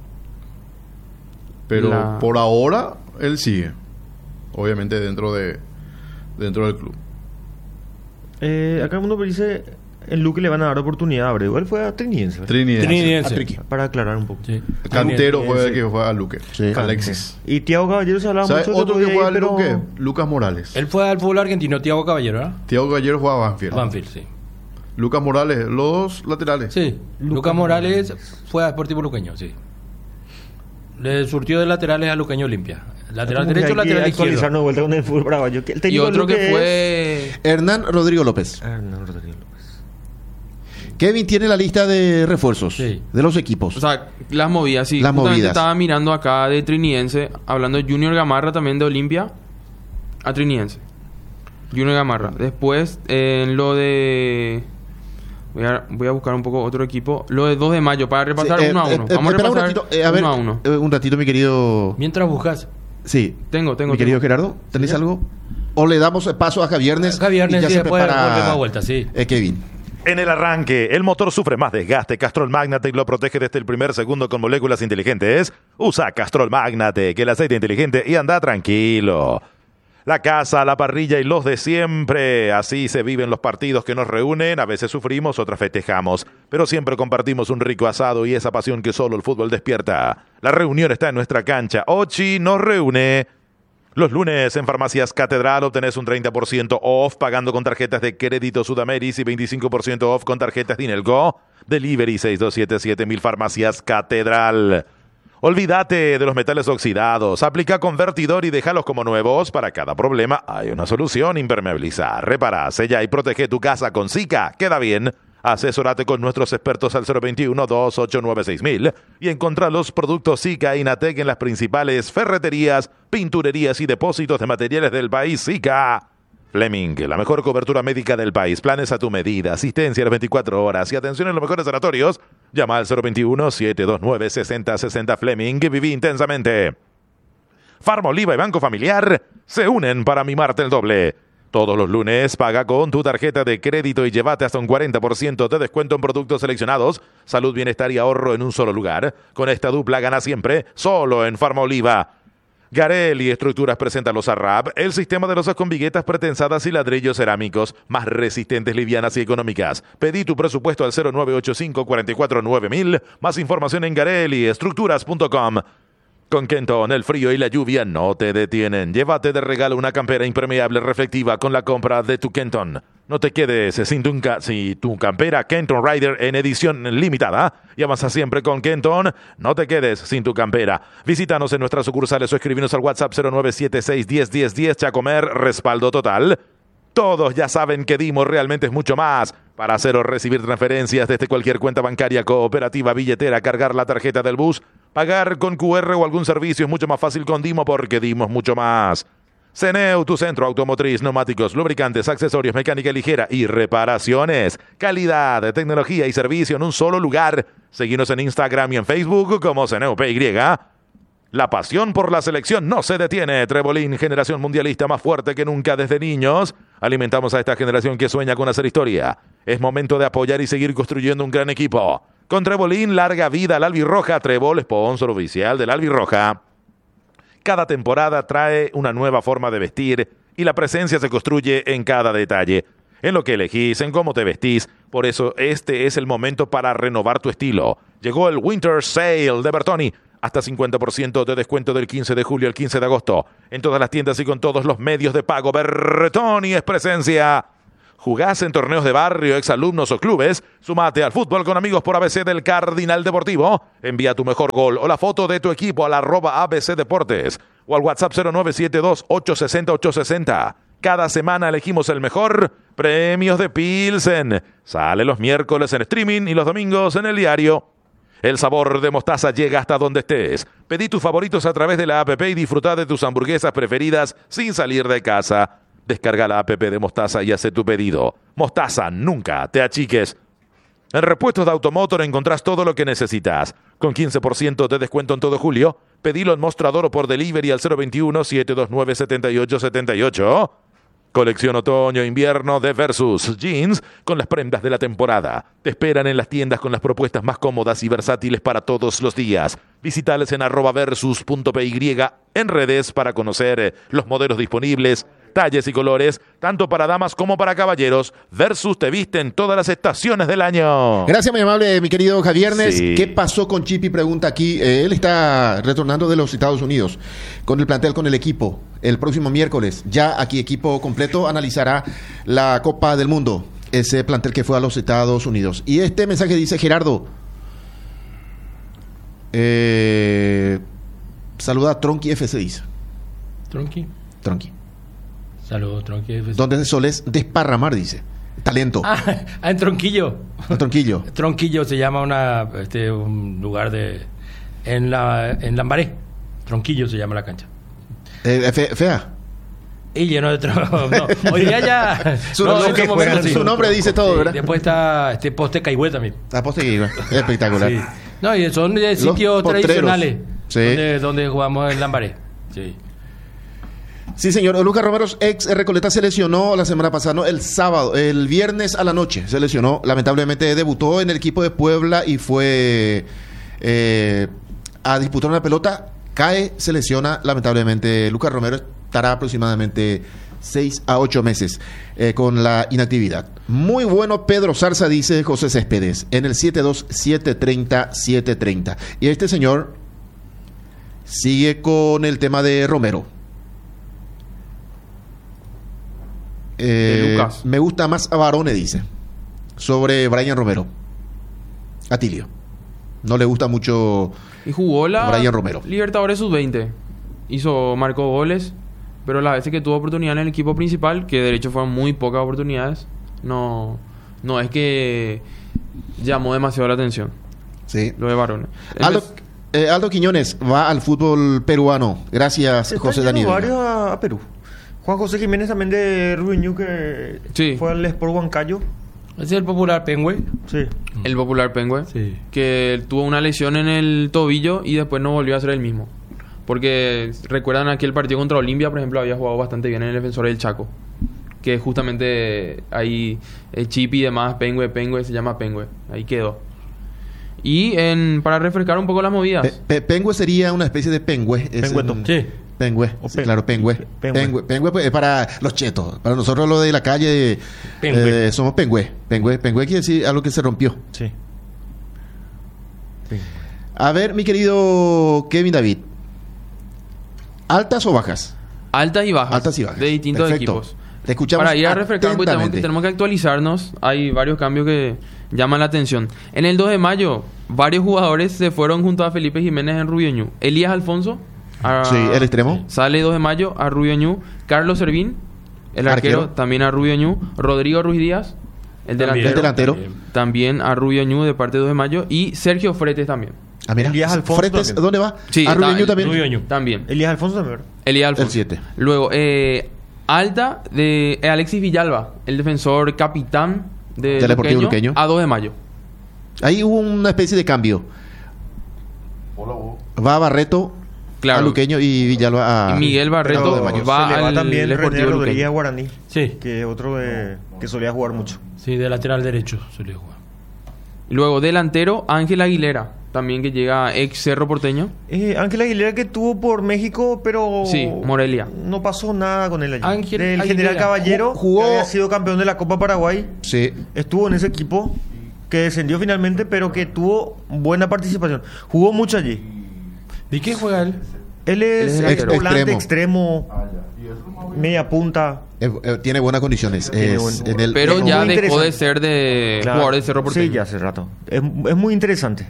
Pero La- por ahora, él sigue. Obviamente dentro de dentro del club. Eh, acá el mundo dice en Luque le van a dar oportunidad a Abreu. Él fue a Triniense. Trinidad. Trinidense. A Triqui. Para aclarar un poco. Sí. Cantero fue el Sí. que fue a Luque. Sí. Alexis. Y Thiago Caballero se hablaba ¿Sabes mucho de otro podía que fue ir, a pero- Luque? Lucas Morales. Él fue al fútbol argentino, Thiago Caballero, ¿verdad? Thiago Gallero fue a Banfield. Banfield, sí. Lucas Morales, los dos laterales. Sí. Lucas Morales fue a Deportivo Luqueño, sí. Le surtió de laterales a Luqueño Olimpia. Lateral Como que derecho, hay que lateral izquierdo. actualizarnos de vuelta con el fútbol paraguayo. Que el Y técnico de otro Luque que es- fue... Hernán Rodrigo López. Ah, no, Rodrigo López. Kevin tiene la lista de refuerzos Sí. de los equipos. O sea, las movidas, sí. Las Justamente movidas. estaba mirando acá de Triniense, hablando de Junior Gamarra también de Olimpia, a Triniense. Junior Gamarra. Después, eh, en lo de... Voy a, voy a buscar un poco otro equipo. Lo de dos de mayo, para repasar Sí, eh, uno a eh, uno. eh, Vamos a espera un repasar ratito, eh, a ver, uno a uno. eh, un ratito, mi querido. Mientras buscas. Sí. Tengo, tengo. Mi querido tengo. Gerardo, ¿tenés algo? ¿O le damos paso a Javiernes? Javiernes, y ya sí, se después prepara, volvemos a vuelta, sí. eh, Kevin. En el arranque, el motor sufre más desgaste. Castrol Magnatec lo protege desde el primer segundo con moléculas inteligentes. Usa Castrol Magnatec, el aceite inteligente, y anda tranquilo. La casa, la parrilla y los de siempre. Así se viven los partidos que nos reúnen. A veces sufrimos, otras festejamos. Pero siempre compartimos un rico asado y esa pasión que solo el fútbol despierta. La reunión está en nuestra cancha. Ochi nos reúne. Los lunes en Farmacias Catedral obtenés un treinta por ciento off pagando con tarjetas de crédito Sudameris y veinticinco por ciento off con tarjetas Dinelgo. Delivery seis dos siete siete mil Farmacias Catedral. Olvídate de los metales oxidados. Aplica convertidor y déjalos como nuevos. Para cada problema hay una solución. Impermeabiliza, repara, sella y protege tu casa con Zika. Queda bien. Asesórate con nuestros expertos al cero veintiuno, dos ocho nueve seis mil y encontrá los productos Zika e Inatec en las principales ferreterías, pinturerías y depósitos de materiales del país. Zika. Fleming, la mejor cobertura médica del país. Planes a tu medida, asistencia a las veinticuatro horas y atención en los mejores sanatorios. Llama al cero veintiuno, siete dos nueve, seis cero seis cero Fleming y viví intensamente. Farma Oliva y Banco Familiar se unen para mimarte el doble. Todos los lunes paga con tu tarjeta de crédito y llévate hasta un cuarenta por ciento de descuento en productos seleccionados. Salud, bienestar y ahorro en un solo lugar. Con esta dupla gana siempre, solo en Farma Oliva. Garelli Estructuras presenta los ARRAP, el sistema de losas con viguetas pretensadas y ladrillos cerámicos, más resistentes, livianas y económicas. Pedí tu presupuesto al cero nueve ocho cinco, cuatro cuatro nueve mil. Más información en garelli estructuras punto com. Con Kenton, el frío y la lluvia no te detienen. Llévate de regalo una campera impermeable reflectiva con la compra de tu Kenton. No te quedes sin tu, si tu campera Kenton Rider en edición limitada. Y avanza siempre con Kenton. No te quedes sin tu campera. Visítanos en nuestras sucursales o escribinos al WhatsApp cero nueve siete seis, diez, diez, diez. Chacomer, respaldo total. Todos ya saben que Dimos realmente es mucho más. Para hacer o recibir transferencias desde cualquier cuenta bancaria, cooperativa, billetera, cargar la tarjeta del bus, pagar con cu erre o algún servicio es mucho más fácil con Dimo porque Dimo es mucho más. Ceneu, tu centro automotriz, neumáticos, lubricantes, accesorios, mecánica ligera y reparaciones. Calidad, tecnología y servicio en un solo lugar. Seguinos en Instagram y en Facebook como Ceneu P Y. La pasión por la selección no se detiene. Trebolín, generación mundialista más fuerte que nunca desde niños. Alimentamos a esta generación que sueña con hacer historia. Es momento de apoyar y seguir construyendo un gran equipo. Con Trebolín, larga vida al Albirroja. Trebol, sponsor oficial del Albirroja. Cada temporada trae una nueva forma de vestir y la presencia se construye en cada detalle. En lo que elegís, en cómo te vestís. Por eso este es el momento para renovar tu estilo. Llegó el Winter Sale de Bertoni. Hasta cincuenta por ciento de descuento del quince de julio al quince de agosto. En todas las tiendas y con todos los medios de pago. Bertoni es presencia. ¿Jugás en torneos de barrio, exalumnos o clubes? Sumate al fútbol con amigos por A B C del Cardinal Deportivo. Envía tu mejor gol o la foto de tu equipo al arroba A B C Deportes o al WhatsApp cero nueve siete dos ocho seis cero ocho seis cero. Cada semana elegimos el mejor. Premios de Pilsen. Sale los miércoles en streaming y los domingos en el diario. El sabor de mostaza llega hasta donde estés. Pedí tus favoritos a través de la app y disfruta de tus hamburguesas preferidas sin salir de casa. Descarga la app de Mostaza y hace tu pedido. Mostaza, nunca te achiques. En Repuestos de Automotor encontrás todo lo que necesitas. Con quince por ciento de descuento en todo julio. Pedilo en mostrador o por delivery al cero veintiuno, setecientos veintinueve, setenta y ocho setenta y ocho. Colección otoño-invierno de Versus Jeans con las prendas de la temporada. Te esperan en las tiendas con las propuestas más cómodas y versátiles para todos los días. Visitales en arroba versus punto py en redes para conocer los modelos disponibles, talles y colores, tanto para damas como para caballeros. Versus te viste en todas las estaciones del año. Gracias, muy amable, mi querido Javiernes. Sí. ¿Qué pasó con Chipi? Pregunta aquí. Eh, él está retornando de los Estados Unidos con el plantel, con el equipo. El próximo miércoles, ya aquí equipo completo, analizará la Copa del Mundo. Ese plantel que fue a los Estados Unidos. Y este mensaje dice Gerardo. Eh, saluda a Tronqui F C, dice. Tronqui. Tronqui. Saludos, Tronqui. F C. Donde Solés desparramar, dice. Talento. Ah, ah, en Tronquillo. El Tronquillo. Tronquillo se llama una, este, un lugar de... En, la, en Lambaré. Tronquillo se llama la cancha. Eh, fe, fea. Y lleno de trabajo. No, hoy día ya... Su, no, nombre, en este momento sí. su nombre dice todo, Sí, ¿verdad? después está este Poste Caigüe también. La poste que iba. Espectacular. Sí. No, y son de sitios potreros. tradicionales. Sí. Donde, donde jugamos en Lambaré. Sí. Sí, señor. Lucas Romero, ex Recoleta, se lesionó la semana pasada, no, el sábado, el viernes a la noche se lesionó. Lamentablemente debutó en el equipo de Puebla y fue eh, a disputar una pelota. Cae, se lesiona. Lamentablemente, Lucas Romero estará aproximadamente seis a ocho meses eh, con la inactividad. Muy bueno, Pedro Zarza, dice José Céspedes, en el siete dos siete tres cero siete tres cero. Y este señor sigue con el tema de Romero. Eh, De Lucas. Me gusta más a Barone, dice, sobre Brian Romero. Atilio. No le gusta mucho Y jugó la Brian Romero. Libertadores sub veinte. Hizo, marcó goles, pero las veces que tuvo oportunidad en el equipo principal, que de hecho fueron muy pocas oportunidades, no, no es que llamó demasiado la atención Sí. lo de Barone. Aldo, eh, Aldo Quiñones va al fútbol peruano. Gracias, Se José están yendo Daniel. varios a, a Perú. Juan José Jiménez también de Rubiñú, que Sí. fue al Sport Huancayo. Ese es el popular Pengüe. Sí. El popular Pengüe, Sí. que tuvo una lesión en el tobillo y después no volvió a ser el mismo. Porque recuerdan aquel partido contra Olimpia, por ejemplo, había jugado bastante bien en el Defensor del Chaco. Que justamente ahí el chip y demás, Pengüe, Pengüe, se llama Pengüe. Ahí quedó. Y en, para refrescar un poco las movidas. Pe- pe- Pengüe sería una especie de pengüe. Es Pengüeto. un- Sí. Pengüe, O sí, pe- claro, pengüe. Pengüe. Pengüe, pengüe, pues, es para los chetos. Para nosotros lo de la calle Pengüe. eh, somos pengüe. Pengüe, pengüe quiere decir algo que se rompió. Sí. A ver, mi querido Kevin David. ¿Altas o bajas? Altas y bajas. Altas y bajas. De distintos Perfecto. equipos. Te escuchamos Para ir a refrescar, porque tenemos, atentamente. tenemos que actualizarnos. Hay varios cambios que llaman la atención. En el dos de mayo, varios jugadores se fueron junto a Felipe Jiménez en Rubio Ñu. Elías Alfonso. a- Sí, el extremo. Sale dos de mayo a Rubio Ñu. Carlos Servín, el arquero, Arquero. también a Rubio Ñu. Rodrigo Ruiz Díaz, el También. delantero, El delantero. También. también a Rubio Ñu de parte de dos de mayo. Y Sergio Fretes también. Ah, mira. Elías Alfonso Fretes, también. ¿dónde va? Sí, a Rubio está- Ñu también. Rubio Ñu. También. Elías Alfonso también. ¿verdad? Elías Alfonso. El siete. Luego, eh, alta de eh, Alexis Villalba, el defensor capitán de Del Deportivo Luqueño, Luqueño. a dos de mayo. Ahí hubo una especie de cambio. Va Barreto Claro. a Luqueño y Villalba a... Y Miguel Barreto a dos de mayo. va Se le va al también René Deportivo Rodríguez Luqueño. Guaraní, Sí. que es otro de, que solía jugar mucho. Sí, de lateral derecho solía jugar. Luego, delantero, Ángel Aguilera, también que llega ex Cerro Porteño. Eh, Ángel Aguilera, que tuvo por México, pero Sí, Morelia. no pasó nada con él allí. Ángel Del Aguilera. General Caballero, Jugó- que había sido campeón de la Copa Paraguay, Sí. estuvo en ese equipo, que descendió finalmente, pero que tuvo buena participación. Jugó mucho allí. ¿De qué juega él? Él es Él es ex delantero. volante extremo. media punta. Eh, eh, tiene buenas condiciones. Tiene Es buen- en el- Pero Es ya muy dejó interesante. de ser de Claro. jugador de Cerro Porteño. Sí, ya hace rato. Es, es muy interesante.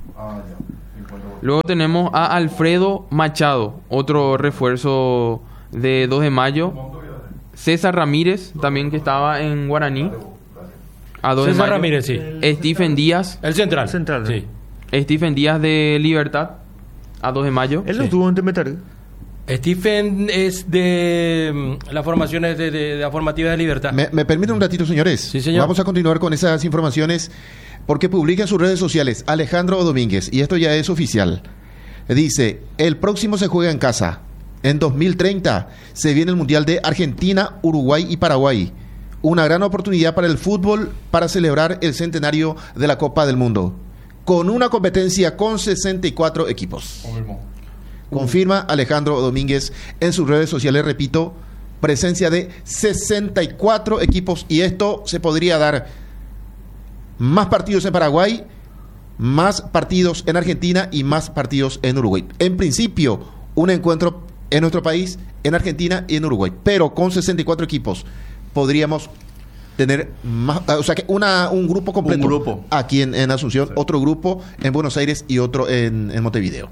Luego tenemos a Alfredo Machado, otro refuerzo de dos de mayo. César Ramírez, también que estaba en Guaraní. A dos de César mayo. Ramírez, sí. Stephen Díaz. El central. Central. Sí. Stephen Díaz de Libertad. A dos de mayo. Él no Sí. estuvo en Temetar. Stephen es de mm, las formaciones de, de, de la formativa de Libertad. ¿Me, me permite un ratito, señores? Sí, señor. Vamos a continuar con esas informaciones porque publica en sus redes sociales Alejandro Domínguez, y esto ya es oficial. Dice, el próximo se juega en casa. En dos mil treinta se viene el Mundial de Argentina, Uruguay y Paraguay. Una gran oportunidad para el fútbol para celebrar el centenario de la Copa del Mundo. Con una competencia con sesenta y cuatro equipos. Confirma Alejandro Domínguez en sus redes sociales, repito, presencia de sesenta y cuatro equipos, y esto se podría dar más partidos en Paraguay, más partidos en Argentina y más partidos en Uruguay. En principio, un encuentro en nuestro país, en Argentina y en Uruguay, pero con sesenta y cuatro equipos podríamos tener más, o sea que una, un grupo completo Un grupo. aquí en, en Asunción, Sí. otro grupo en Buenos Aires y otro en, en Montevideo,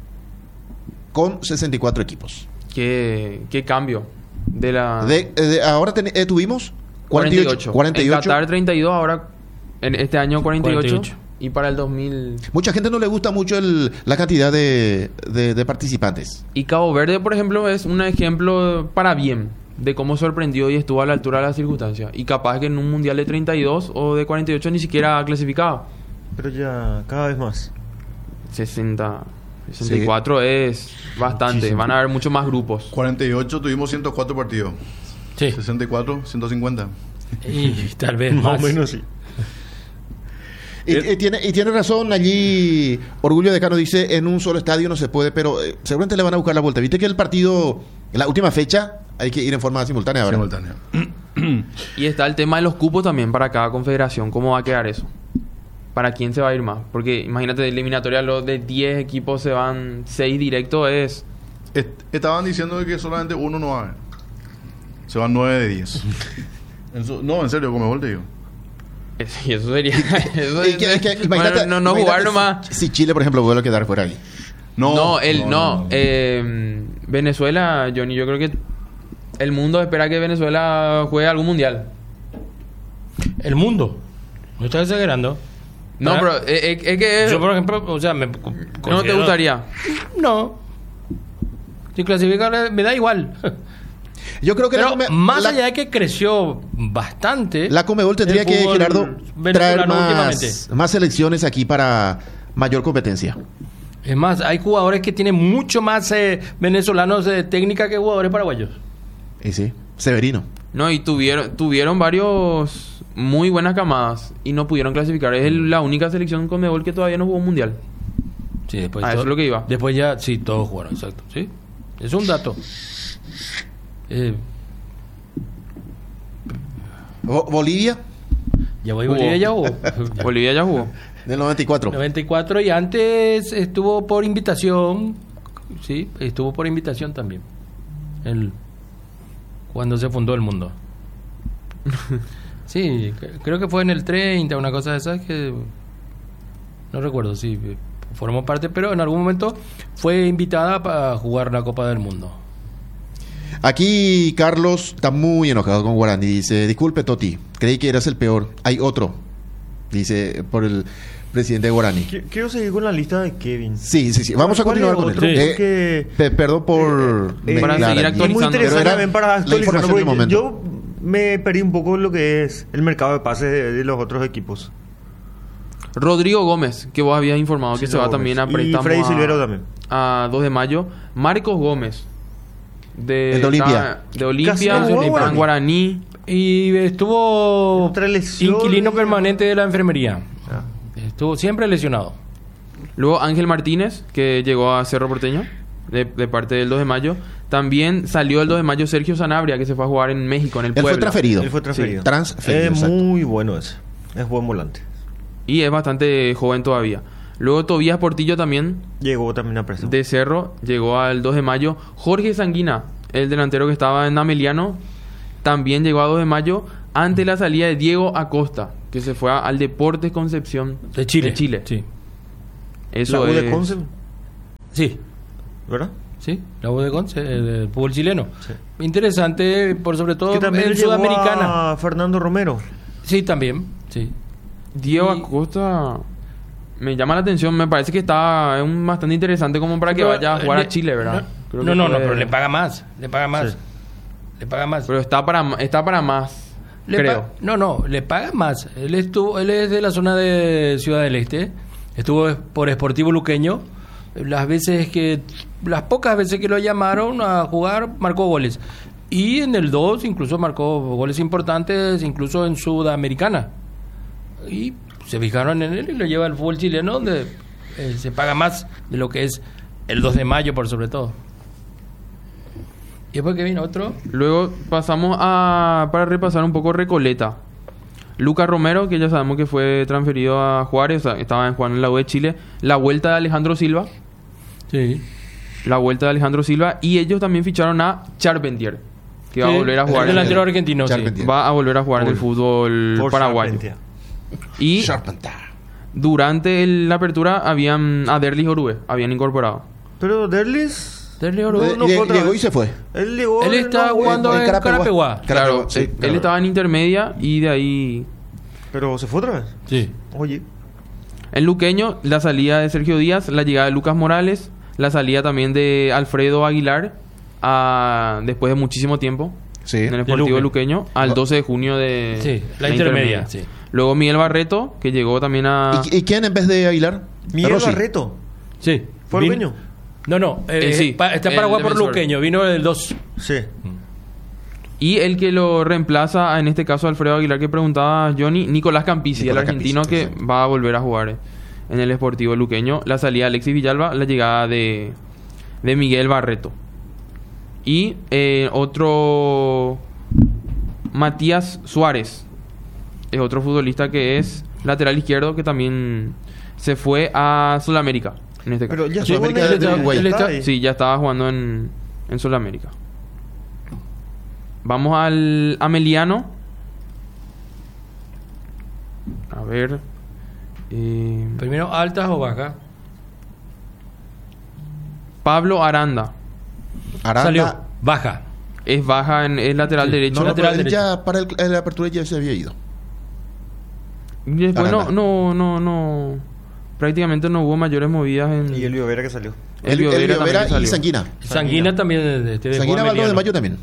con sesenta y cuatro equipos. ¿Qué, qué cambio? De la De, eh, de- ahora ten- eh, tuvimos cuarenta y ocho. cuarenta y En ocho. Qatar treinta y dos, ahora en este año cuarenta y ocho. cuarenta y ocho. Y para el dos mil... Mucha gente no le gusta mucho el- la cantidad de, de- de participantes. Y Cabo Verde, por ejemplo, es un ejemplo para bien de cómo sorprendió y estuvo a la altura de las circunstancias. Y capaz que en un mundial de treinta y dos o de cuarenta y ocho ni siquiera clasificaba. Pero ya cada vez más. sesenta, sesenta y cuatro es bastante. Muchísimo. Van a haber muchos más grupos. cuarenta y ocho tuvimos ciento cuatro partidos. Sí. sesenta y cuatro, ciento cincuenta. Y tal vez Más más. o menos sí. Y, y tiene, y tiene razón allí, Orgullo de Cano dice, en un solo estadio no se puede, pero eh, seguramente le van a buscar la vuelta. Viste que el partido, en la última fecha, hay que ir en forma simultánea ahora. Simultáneo. Y está el tema de los cupos también para cada confederación. ¿Cómo va a quedar eso? ¿Para quién se va a ir más? Porque imagínate, de eliminatoria, los de diez equipos se van seis directos. Es Est- Estaban diciendo que solamente uno no va a haber. Se van nueve de diez. En su- no, en serio, como te digo. es- y eso sería... eso Y que- es- que- bueno, imagínate- no, no imagínate jugar si- nomás. Si Chile, por ejemplo, vuelve a quedar fuera ahí. No, No, el, no, no, no. eh, Venezuela, Johnny, yo creo que el mundo espera que Venezuela juegue algún mundial. El mundo. No estás exagerando. No, Ah, pero eh, eh, es que... Yo, por ejemplo, o sea, me. ¿No te considero- gustaría? No. Si clasificar, me da igual. Yo creo que la, Pero Come- más la- allá de que creció bastante. la Comebol tendría el que, fútbol Gerardo, traer venezolano últimamente. más, más selecciones aquí para mayor competencia. Es más, hay jugadores que tienen mucho más eh, venezolanos de técnica que jugadores paraguayos. Y sí, Severino. No, y tuvieron tuvieron varios muy buenas camadas y no pudieron clasificar. Es el- la única selección con Conmebol que todavía no jugó un mundial. Sí, después Ah, eso es lo que iba. Después ya, sí, todos jugaron, exacto. Sí, es un dato. Eh, Bo- Bolivia, ya voy a Jugó. Bolivia, ya jugó. Bolivia ya jugó. del noventa y cuatro. noventa y cuatro y antes estuvo por invitación. Sí, estuvo por invitación también. El, cuando se fundó el mundo. Sí, cre- creo que fue en el treinta, una cosa de esas que... No recuerdo, sí, formó parte, pero en algún momento fue invitada para jugar la Copa del Mundo. Aquí Carlos está muy enojado con Guarani. Dice, disculpe Toti, creí que eras el peor. Hay otro. Dice por el presidente de Guarani. Qui- Quiero seguir con la lista de Kevin. Sí, sí, sí. Vamos a ¿Cuál continuar es con él. otro? Eh, Porque- pe- perdón por Eh, Para mezclar seguir aquí. Es muy actualizando. Pero interesante era también para la actualizar. información Porque del momento. yo me perdí un poco lo que es el mercado de pases de, de los otros equipos. Rodrigo Gómez, que vos habías informado que Sí, se va Gómez. también a Y préstamo Freddy a- Silvero también. a dos de mayo. Marcos Gómez. De, El de Olimpia. está- De Olimpia, Casi no jugó en Guaraní. Guaraní. Y estuvo Otra lesión. inquilino permanente de la enfermería. Ah. Estuvo siempre lesionado. Luego Ángel Martínez, que llegó a Cerro Porteño, de, de parte del dos de mayo. También salió el dos de mayo Sergio Sanabria, que se fue a jugar en México, en el Él fue Puebla. transferido. Él fue transferido. Sí, transferido, Es exacto. muy bueno ese. Es buen volante. Y es bastante joven todavía. Luego Tobías Portillo también, Llegó también a préstamo. de Cerro, llegó al dos de mayo. Jorge Sanguina, el delantero que estaba en Ameliano, también llegó a dos de mayo ante la salida de Diego Acosta, que se fue a- al Deportes Concepción De Chile. De Chile. Sí. Eso La U de es- Conce, Sí. ¿verdad? Sí, la U de Conce, el, el fútbol chileno. Interesante, por sobre todo Que también en llevó Sudamericana. a Fernando Romero. Sí, también. Sí. Diego Y- Acosta me llama la atención, me parece que está es un bastante interesante como para que Pero, vaya a jugar le- a Chile, ¿verdad? Creo No, que no, no, puede- pero le paga más. Le paga más. Sí. Le paga más. Pero está para está para más, Le creo. pa- no, no, le paga más. Él estuvo, él es de la zona de Ciudad del Este. Estuvo por Sportivo Luqueño. Las veces que, las pocas veces que lo llamaron a jugar, marcó goles. Y en el dos incluso marcó goles importantes, incluso en Sudamericana. Y se fijaron en él y lo lleva al fútbol chileno, donde eh, se paga más de lo que es el dos de mayo, por sobre todo. Y después que vino otro. Luego pasamos a para repasar un poco Recoleta. Lucas Romero, que ya sabemos que fue transferido a Juárez, o sea, estaba en Juan en la U de Chile. La vuelta de Alejandro Silva. Sí. La vuelta de Alejandro Silva. Y ellos también ficharon a Charpentier, que va a Sí, volver a el jugar. en el- delantero argentino, sí. Charpentier. va a volver a jugar en el fútbol Por paraguayo. Charpentier. Y Charpentier. durante el- la apertura habían a Derlis Orube, habían incorporado. Pero Derlis... Derli Oro. Eh, no lle- fue otra llegó vez. y se fue. Él llegó... Él está no, jugando en en Carapeguá. Carapeguá. Carapeguá, Claro, sí, él, claro. él estaba en intermedia y de ahí Pero se fue otra vez. Sí. Oye. en Luqueño la salida de Sergio Díaz, la llegada de Lucas Morales, la salida también de Alfredo Aguilar a, después de muchísimo tiempo Sí. en el Deportivo Luque. Luqueño al doce de junio de Sí, la intermedia, sí. Luego Miguel Barreto, que llegó también a... ¿Y, y quién en vez de Aguilar? Miguel Rossi. Barreto. Sí. ¿Fue Vin- Luqueño? No, no. eh, Eh, sí, pa- está en el Paraguay por defensor. Luqueño. Vino el dos. Sí. Y el que lo reemplaza, en este caso Alfredo Aguilar, que preguntaba Johnny, Nicolás Campisi, Nicolás el argentino Campisi, que sí. va a volver a jugar eh, en el Sportivo Luqueño. La salida de Alexis Villalba, la llegada de, de Miguel Barreto. Y eh, otro, Matías Suárez, es otro futbolista que es lateral izquierdo que también se fue a Sudamérica, en este caso. Pero ya Sí, estuvo en América el- de Uruguay. él está Está- ahí. Sí, ya estaba jugando en, en Sudamérica. Vamos al Ameliano. A ver. eh, Primero, altas o bajas. Pablo Aranda. Aranda. Salió. Baja. Es baja, en, es lateral Sí, derecho. No, no, lateral pero él derecho. ya para el, en la apertura ya se había ido. Y después no, Aranda. no, no, no. Prácticamente no hubo mayores movidas en. Y Elvio Vera que salió. El, Elvio el Vera Vera también y salió. Sanguina. Sanguina también. Este, de Sanguina va el dos de Ameliano. mayo también.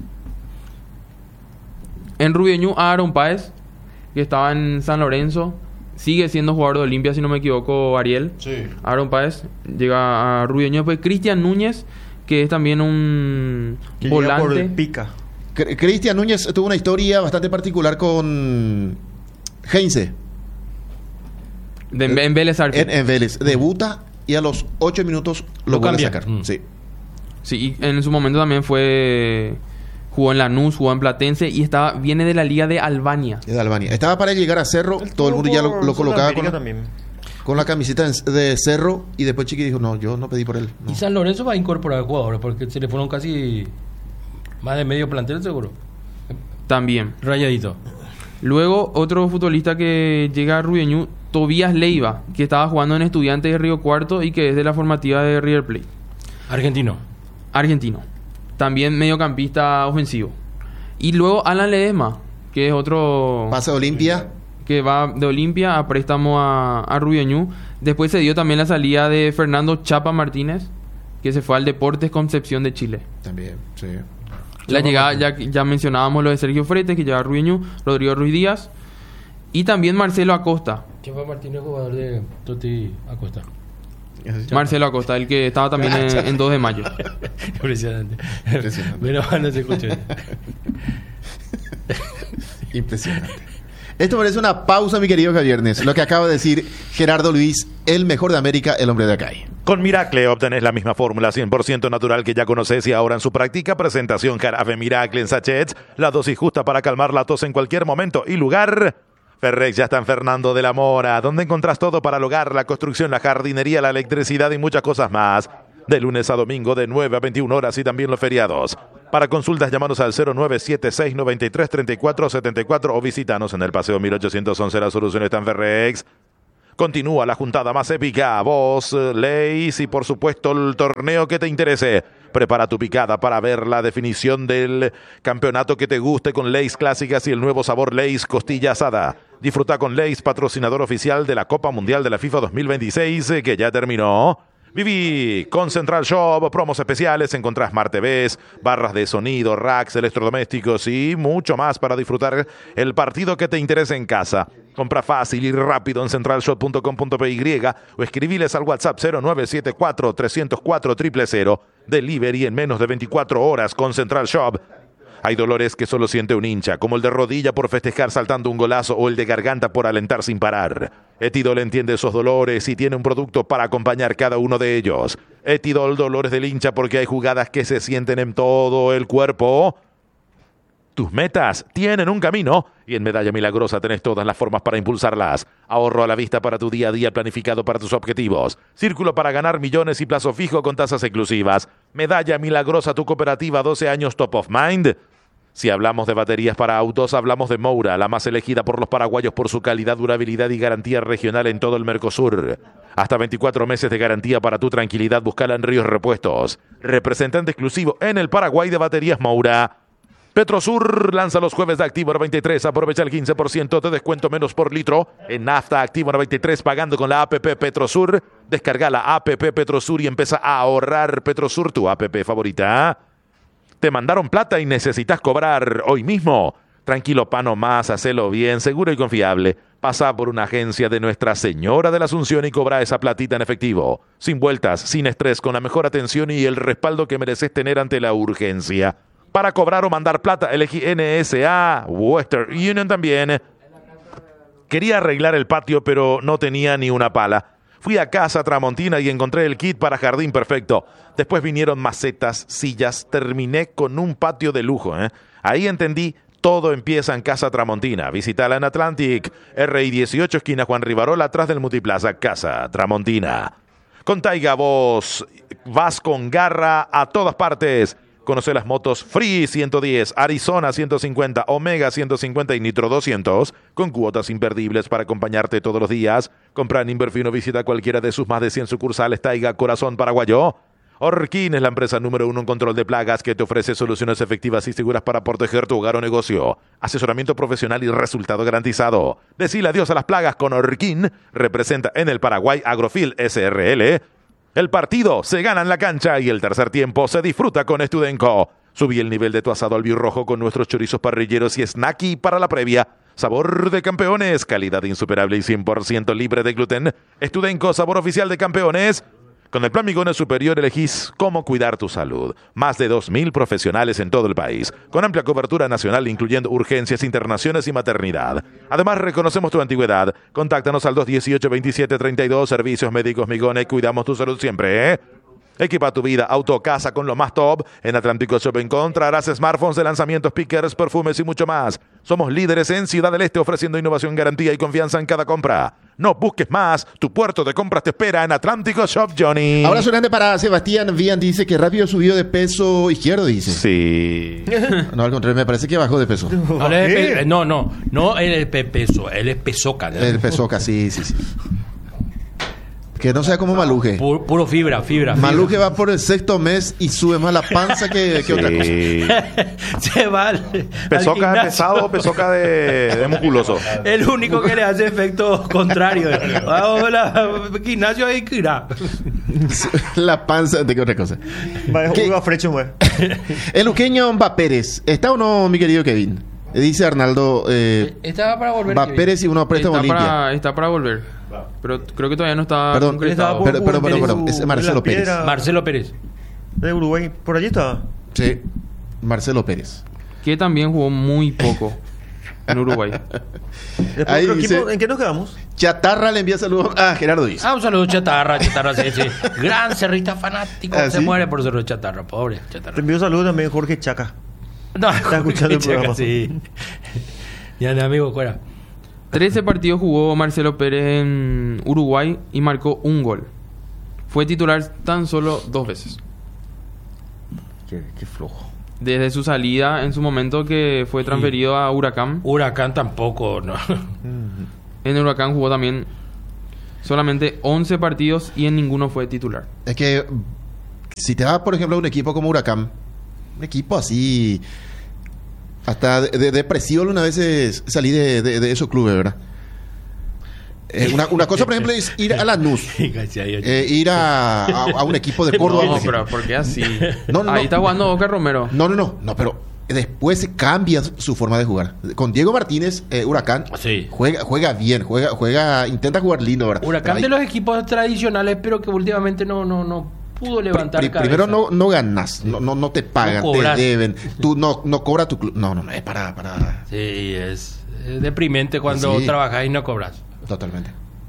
En Rubiñú, Aaron Páez, que estaba en San Lorenzo. Sigue siendo jugador de Olimpia, si no me equivoco, Ariel. Sí. Aaron Páez llega a Rubiñú. Después Cristian Núñez, que es también un Que llega por volante. Pica. Cr- Cristian Núñez tuvo una historia bastante particular con Heinze De, en Vélez en, Arfield. en Vélez. Debuta y a los ocho minutos lo, Lo vuelve a cambia. sacar. Mm. Sí. Sí, y en su momento también fue... Jugó en Lanús, jugó en Platense y estaba viene de la Liga de Albania. Es de Albania. Estaba para llegar a Cerro, todo el mundo ya lo, lo colocaba con, Sudamérica también. con la camiseta en- de Cerro y después Chiqui dijo, no, yo no pedí por él. no. Y San Lorenzo va a incorporar jugadores porque se le fueron casi más de medio plantel, seguro. También. Rayadito. Luego, otro futbolista que llega a Rubiñú, Tobías Leiva, que estaba jugando en Estudiantes de Río Cuarto y que es de la formativa de River Plate. Argentino. Argentino. También mediocampista ofensivo. Y luego Alan Ledesma, que es otro... Pasa de Olimpia. que va de Olimpia a préstamo a, a Rubiñú. Después se dio también la salida de Fernando Chapa Martínez, que se fue al Deportes Concepción de Chile. También, sí. La llegada, ya, ya mencionábamos lo de Sergio Fretes, que llega a Rubiñú, Rodrigo Ruiz Díaz. Y también Marcelo Acosta. Chapa Martínez, jugador de Toti Acosta. Marcelo Acosta, el que estaba también en, en dos de mayo. Impresionante. Impresionante. Pero no se escucha. Impresionante. Esto merece una pausa, mi querido Javiernes. Lo que acaba de decir Gerardo Luis, el mejor de América, el hombre de acá. Con Miracle obtenés la misma fórmula cien por ciento natural que ya conoces y ahora en su práctica presentación Jarabe Miracle en sachets, la dosis justa para calmar la tos en cualquier momento y lugar. Ferrex ya está en Fernando de la Mora, donde encontrás todo para el hogar, la construcción, la jardinería, la electricidad y muchas cosas más. de lunes a domingo de nueve a veintiuna horas y también los feriados. Para consultas, llámanos al cero nueve siete seis nueve tres tres cuatro siete cuatro o visítanos en el Paseo mil ochocientos once. La solución está en Ferrex. Continúa la juntada más épica, vos, Leis y por supuesto el torneo que te interese. Prepara tu picada para ver la definición del campeonato que te guste con Leis Clásicas y el nuevo sabor Leis Costilla Asada. Disfruta con Leis, patrocinador oficial de la Copa Mundial de la FIFA dos mil veintiséis, que ya terminó. Viví con Central Shop, promos especiales, encontrás Smart T Vs, barras de sonido, racks, electrodomésticos y mucho más para disfrutar el partido que te interese en casa. Compra fácil y rápido en central shop punto com punto p y o escribiles al WhatsApp cero nueve siete cuatro tres cero cuatro cero cero cero. Delivery en menos de veinticuatro horas con Central Shop. Hay dolores que solo siente un hincha, como el de rodilla por festejar saltando un golazo o el de garganta por alentar sin parar. Etidol entiende esos dolores y tiene un producto para acompañar cada uno de ellos. Etidol, dolores del hincha porque hay jugadas que se sienten en todo el cuerpo. Tus metas tienen un camino y en Medalla Milagrosa tenés todas las formas para impulsarlas. Ahorro a la vista para tu día a día planificado para tus objetivos. Círculo para ganar millones y plazo fijo con tasas exclusivas. Medalla Milagrosa, tu cooperativa, doce años top of mind. Si hablamos de baterías para autos, hablamos de Moura, la más elegida por los paraguayos por su calidad, durabilidad y garantía regional en todo el Mercosur. Hasta veinticuatro meses de garantía para tu tranquilidad. Búscala en Ríos Repuestos. Representante exclusivo en el Paraguay de baterías Moura. Petrosur lanza los jueves de Activo noventa y tres. Aprovecha el quince por ciento de descuento menos por litro en nafta Activo noventa y tres pagando con la app Petrosur. Descarga la app Petrosur y empieza a ahorrar. Petrosur, tu app favorita. Te mandaron plata y necesitas cobrar hoy mismo. Tranquilo, pano más, hacelo bien, seguro y confiable. Pasa por una agencia de Nuestra Señora de la Asunción y cobra esa platita en efectivo. Sin vueltas, sin estrés, con la mejor atención y el respaldo que mereces tener ante la urgencia. Para cobrar o mandar plata, elegí N S A, Western Union también. Quería arreglar el patio, pero no tenía ni una pala. Fui a Casa Tramontina y encontré el kit para jardín perfecto. Después vinieron macetas, sillas, terminé con un patio de lujo. ¿eh? Ahí entendí, todo empieza en Casa Tramontina. Visítala en Atlantic, R I dieciocho, esquina Juan Rivarola, atrás del Multiplaza. Casa Tramontina. Con Taiga vos vas con garra a todas partes. Conoce las motos Free ciento diez, Arizona ciento cincuenta, Omega ciento cincuenta y Nitro doscientos, con cuotas imperdibles para acompañarte todos los días. Compra en Inverfino, visita cualquiera de sus más de cien sucursales. Taiga, corazón paraguayo. Orkin es la empresa número uno en control de plagas que te ofrece soluciones efectivas y seguras para proteger tu hogar o negocio. Asesoramiento profesional y resultado garantizado. Decile adiós a las plagas con Orkin. Representa en el Paraguay Agrofil S R L. El partido se gana en la cancha y el tercer tiempo se disfruta con Estudenco. Subí el nivel de tu asado albirrojo con nuestros chorizos parrilleros y snacky para la previa. Sabor de campeones, calidad insuperable y cien por ciento libre de gluten. Estudenco, sabor oficial de campeones. Con el plan Migones Superior elegís cómo cuidar tu salud. Más de dos mil profesionales en todo el país, con amplia cobertura nacional incluyendo urgencias, internaciones y maternidad. Además, reconocemos tu antigüedad. Contáctanos al dos dieciocho veintisiete treinta y dos. Servicios Médicos Migone, cuidamos tu salud siempre, ¿eh? Equipa tu vida, auto, casa con lo más top. En Atlántico Shop encontrarás smartphones de lanzamiento, speakers, perfumes y mucho más. Somos líderes en Ciudad del Este ofreciendo innovación, garantía y confianza en cada compra. No busques más, tu puerto de compras te espera en Atlántico Shop, Johnny. Abrazo grande para Sebastián Vian, dice que rápido subió de peso izquierdo, dice. Sí. No, al contrario, me parece que bajó de peso. No, él es pe- no, no, no él es pe- peso, él es pesoca. ¿no? El pesoca, sí, sí, sí. Que no sea como Maluje. Puro, puro fibra, fibra. fibra. Maluje va por el sexto mes y sube más la panza que, que otra cosa. Sí. Se va al, Pesoca al de gimnasio. pesado, pesoca de, de musculoso. El único que le hace efecto contrario. Vamos al gimnasio hay que ir a- La panza de que otra cosa. Va, ¿Qué? va frecho, güey. El luqueño Mba Pérez. ¿Está o no, mi querido Kevin? Dice Arnaldo. Eh, Estaba para volver. Mba Pérez y uno préstamo Está Olimpia. para, está para volver. Pero creo que todavía no está Perdón, concretado. estaba Pero- pero- pero- pero, es Marcelo Las Pérez. Piedras Marcelo Pérez. De Uruguay. Por allí estaba. Sí. Marcelo Pérez. Que también jugó muy poco en Uruguay. Después, Ahí otro dice- equipo, ¿en qué nos quedamos? Chatarra le envía saludos a Gerardo dice. Ah, un saludo Chatarra, Chatarra, sí, sí. Gran cerrista fanático. ¿Ah, se sí? muere por ser Chatarra, pobre Te Chatarra. envío saludos también Jorge Chaca. No, Está escuchando el Chaca, programa. Sí. Ya, mi amigo, fuera. trece partidos jugó Marcelo Pérez en Uruguay y marcó un gol. fue titular tan solo dos veces. Qué, qué flojo. Desde su salida, en su momento que fue transferido a Huracán. Huracán tampoco, ¿no? En Huracán jugó también solamente once partidos y en ninguno fue titular. Es que si te vas, por ejemplo, a un equipo como Huracán, un equipo así, hasta de- de- depresivo una vez es- salí de, de- de esos clubes, ¿verdad? Eh, una, una cosa, por ejemplo, es ir a Lanús, eh, ir a, a, a un equipo de Córdoba. No, por ejemplo. pero ¿por qué así? No, no, Ahí no. está jugando Oscar Romero. No, no, no, no, pero después cambia su forma de jugar. Con Diego Martínez, eh, Huracán, Sí. juega, juega bien, juega, juega, intenta jugar lindo, ¿verdad? Huracán Pero de ahí- los equipos tradicionales, pero que últimamente no, no, no pudo pri- levantar pri- cabeza. primero no, no ganas, no, no, no te pagan, No te cobras. deben, tú no, no cobra tu club. No, no, no, es para, para, Sí, es, es deprimente cuando Sí. trabajas y no cobras. totalmente.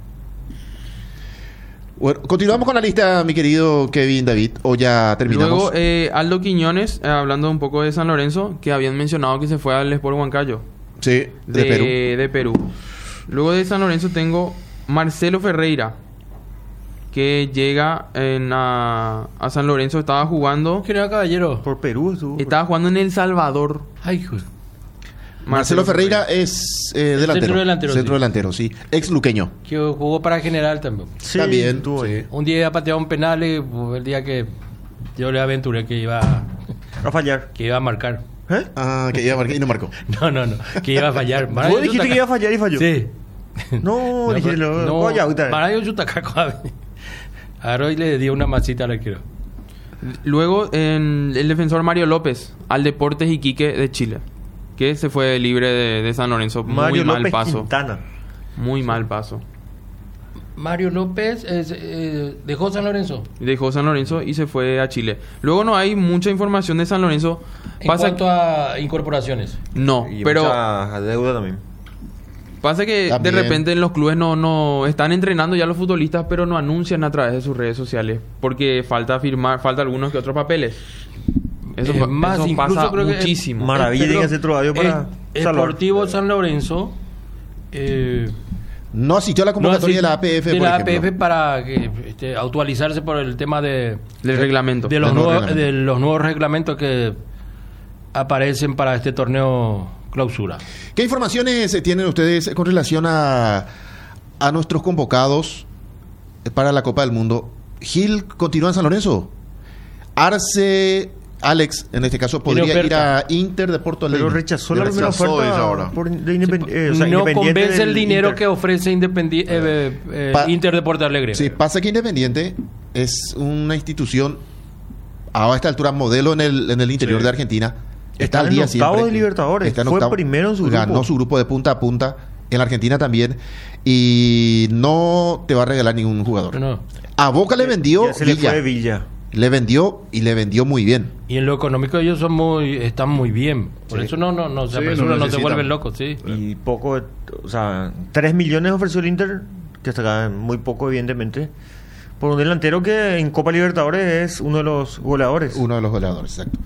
Bueno, continuamos con la lista, mi querido Kevin David, o ya terminamos. Luego, eh, Aldo Quiñones, eh, hablando un poco de San Lorenzo, que habían mencionado que se fue al Sport Huancayo. sí, de, De, Perú. de Perú. Luego de San Lorenzo tengo Marcelo Ferreira, que llega en, a, a San Lorenzo. Estaba jugando, ¿Quién era, caballero? Por Perú estuvo. estaba jugando en El Salvador. Ay, hijo. Marcelo Ferreira es eh, delantero. Centro delantero, Centro sí. delantero, sí. Ex luqueño. Que jugó para General también. Sí, También, estuvo sí. ahí. Un día iba a patear un penal y pues, el día que yo le aventuré que iba, A fallar. que iba a marcar. ¿Eh? Ah, que iba a marcar y no marcó. No, no, no. Que iba a fallar. Vos dijiste que iba a fallar y falló. Sí. No, dijiste pero- lo. no, Oye, ahorita. para yo chutacaco. Agarró y le dio una masita al arquero. Luego, en el defensor Mario López, al Deportes Iquique de Chile, que se fue libre de, de San Lorenzo. Mario Muy mal López paso. Quintana. Muy mal paso. Mario López es, eh, dejó San Lorenzo. Dejó San Lorenzo y se fue a Chile. Luego no hay mucha información de San Lorenzo. En Pasa cuanto a incorporaciones. No, Y pero mucha deuda también. pasa que También. de repente en los clubes no, no están entrenando ya los futbolistas, pero no anuncian a través de sus redes sociales porque falta firmar, falta algunos que otros papeles. Eso, Es pa- más, eso incluso pasa creo que- muchísimo. Maravilla, Eh, tiene que hacer otro audio para el salvar. Deportivo San Lorenzo eh, No asistió a la no convocatoria así- de la A P F, de por la ejemplo. A P F para que, este, actualizarse por el tema de, Del reglamento. de, los Del nuevo nuevos, reglamento. de los nuevos reglamentos que aparecen para este torneo clausura. ¿Qué informaciones eh, tienen ustedes con relación a, a nuestros convocados eh, para la Copa del Mundo? Gil continúa en San Lorenzo. Arce, Alex, en este caso, Tiene podría ir oferta. a Inter de Porto Pero Alegre. rechazó la primera Rechazó, dice oferta ahora. por, de independ- eh, o sea, no Independiente convence del el dinero Inter. que ofrece Independi- eh, eh, Pa- Inter de Porto Alegre. Sí, pasa que Independiente es una institución a esta altura modelo en el, en el interior Sí. de Argentina. Está al en día octavos siempre. de Libertadores. Está en Fue octavo. primero en su grupo. Ganó su grupo de punta a punta. En la Argentina también. Y no te va a regalar ningún jugador. No. A Boca le vendió Ya se le Villa. fue Villa. Le vendió y le vendió muy bien. Y en lo económico ellos son muy, están muy bien. Por Sí. eso no, no, no se Sí, no apresuran, no, se necesitan. vuelven locos, sí. Y poco, o sea, tres millones ofreció el Inter, que está muy poco, evidentemente, por un delantero que en Copa Libertadores es uno de los goleadores. Uno de los goleadores, exacto.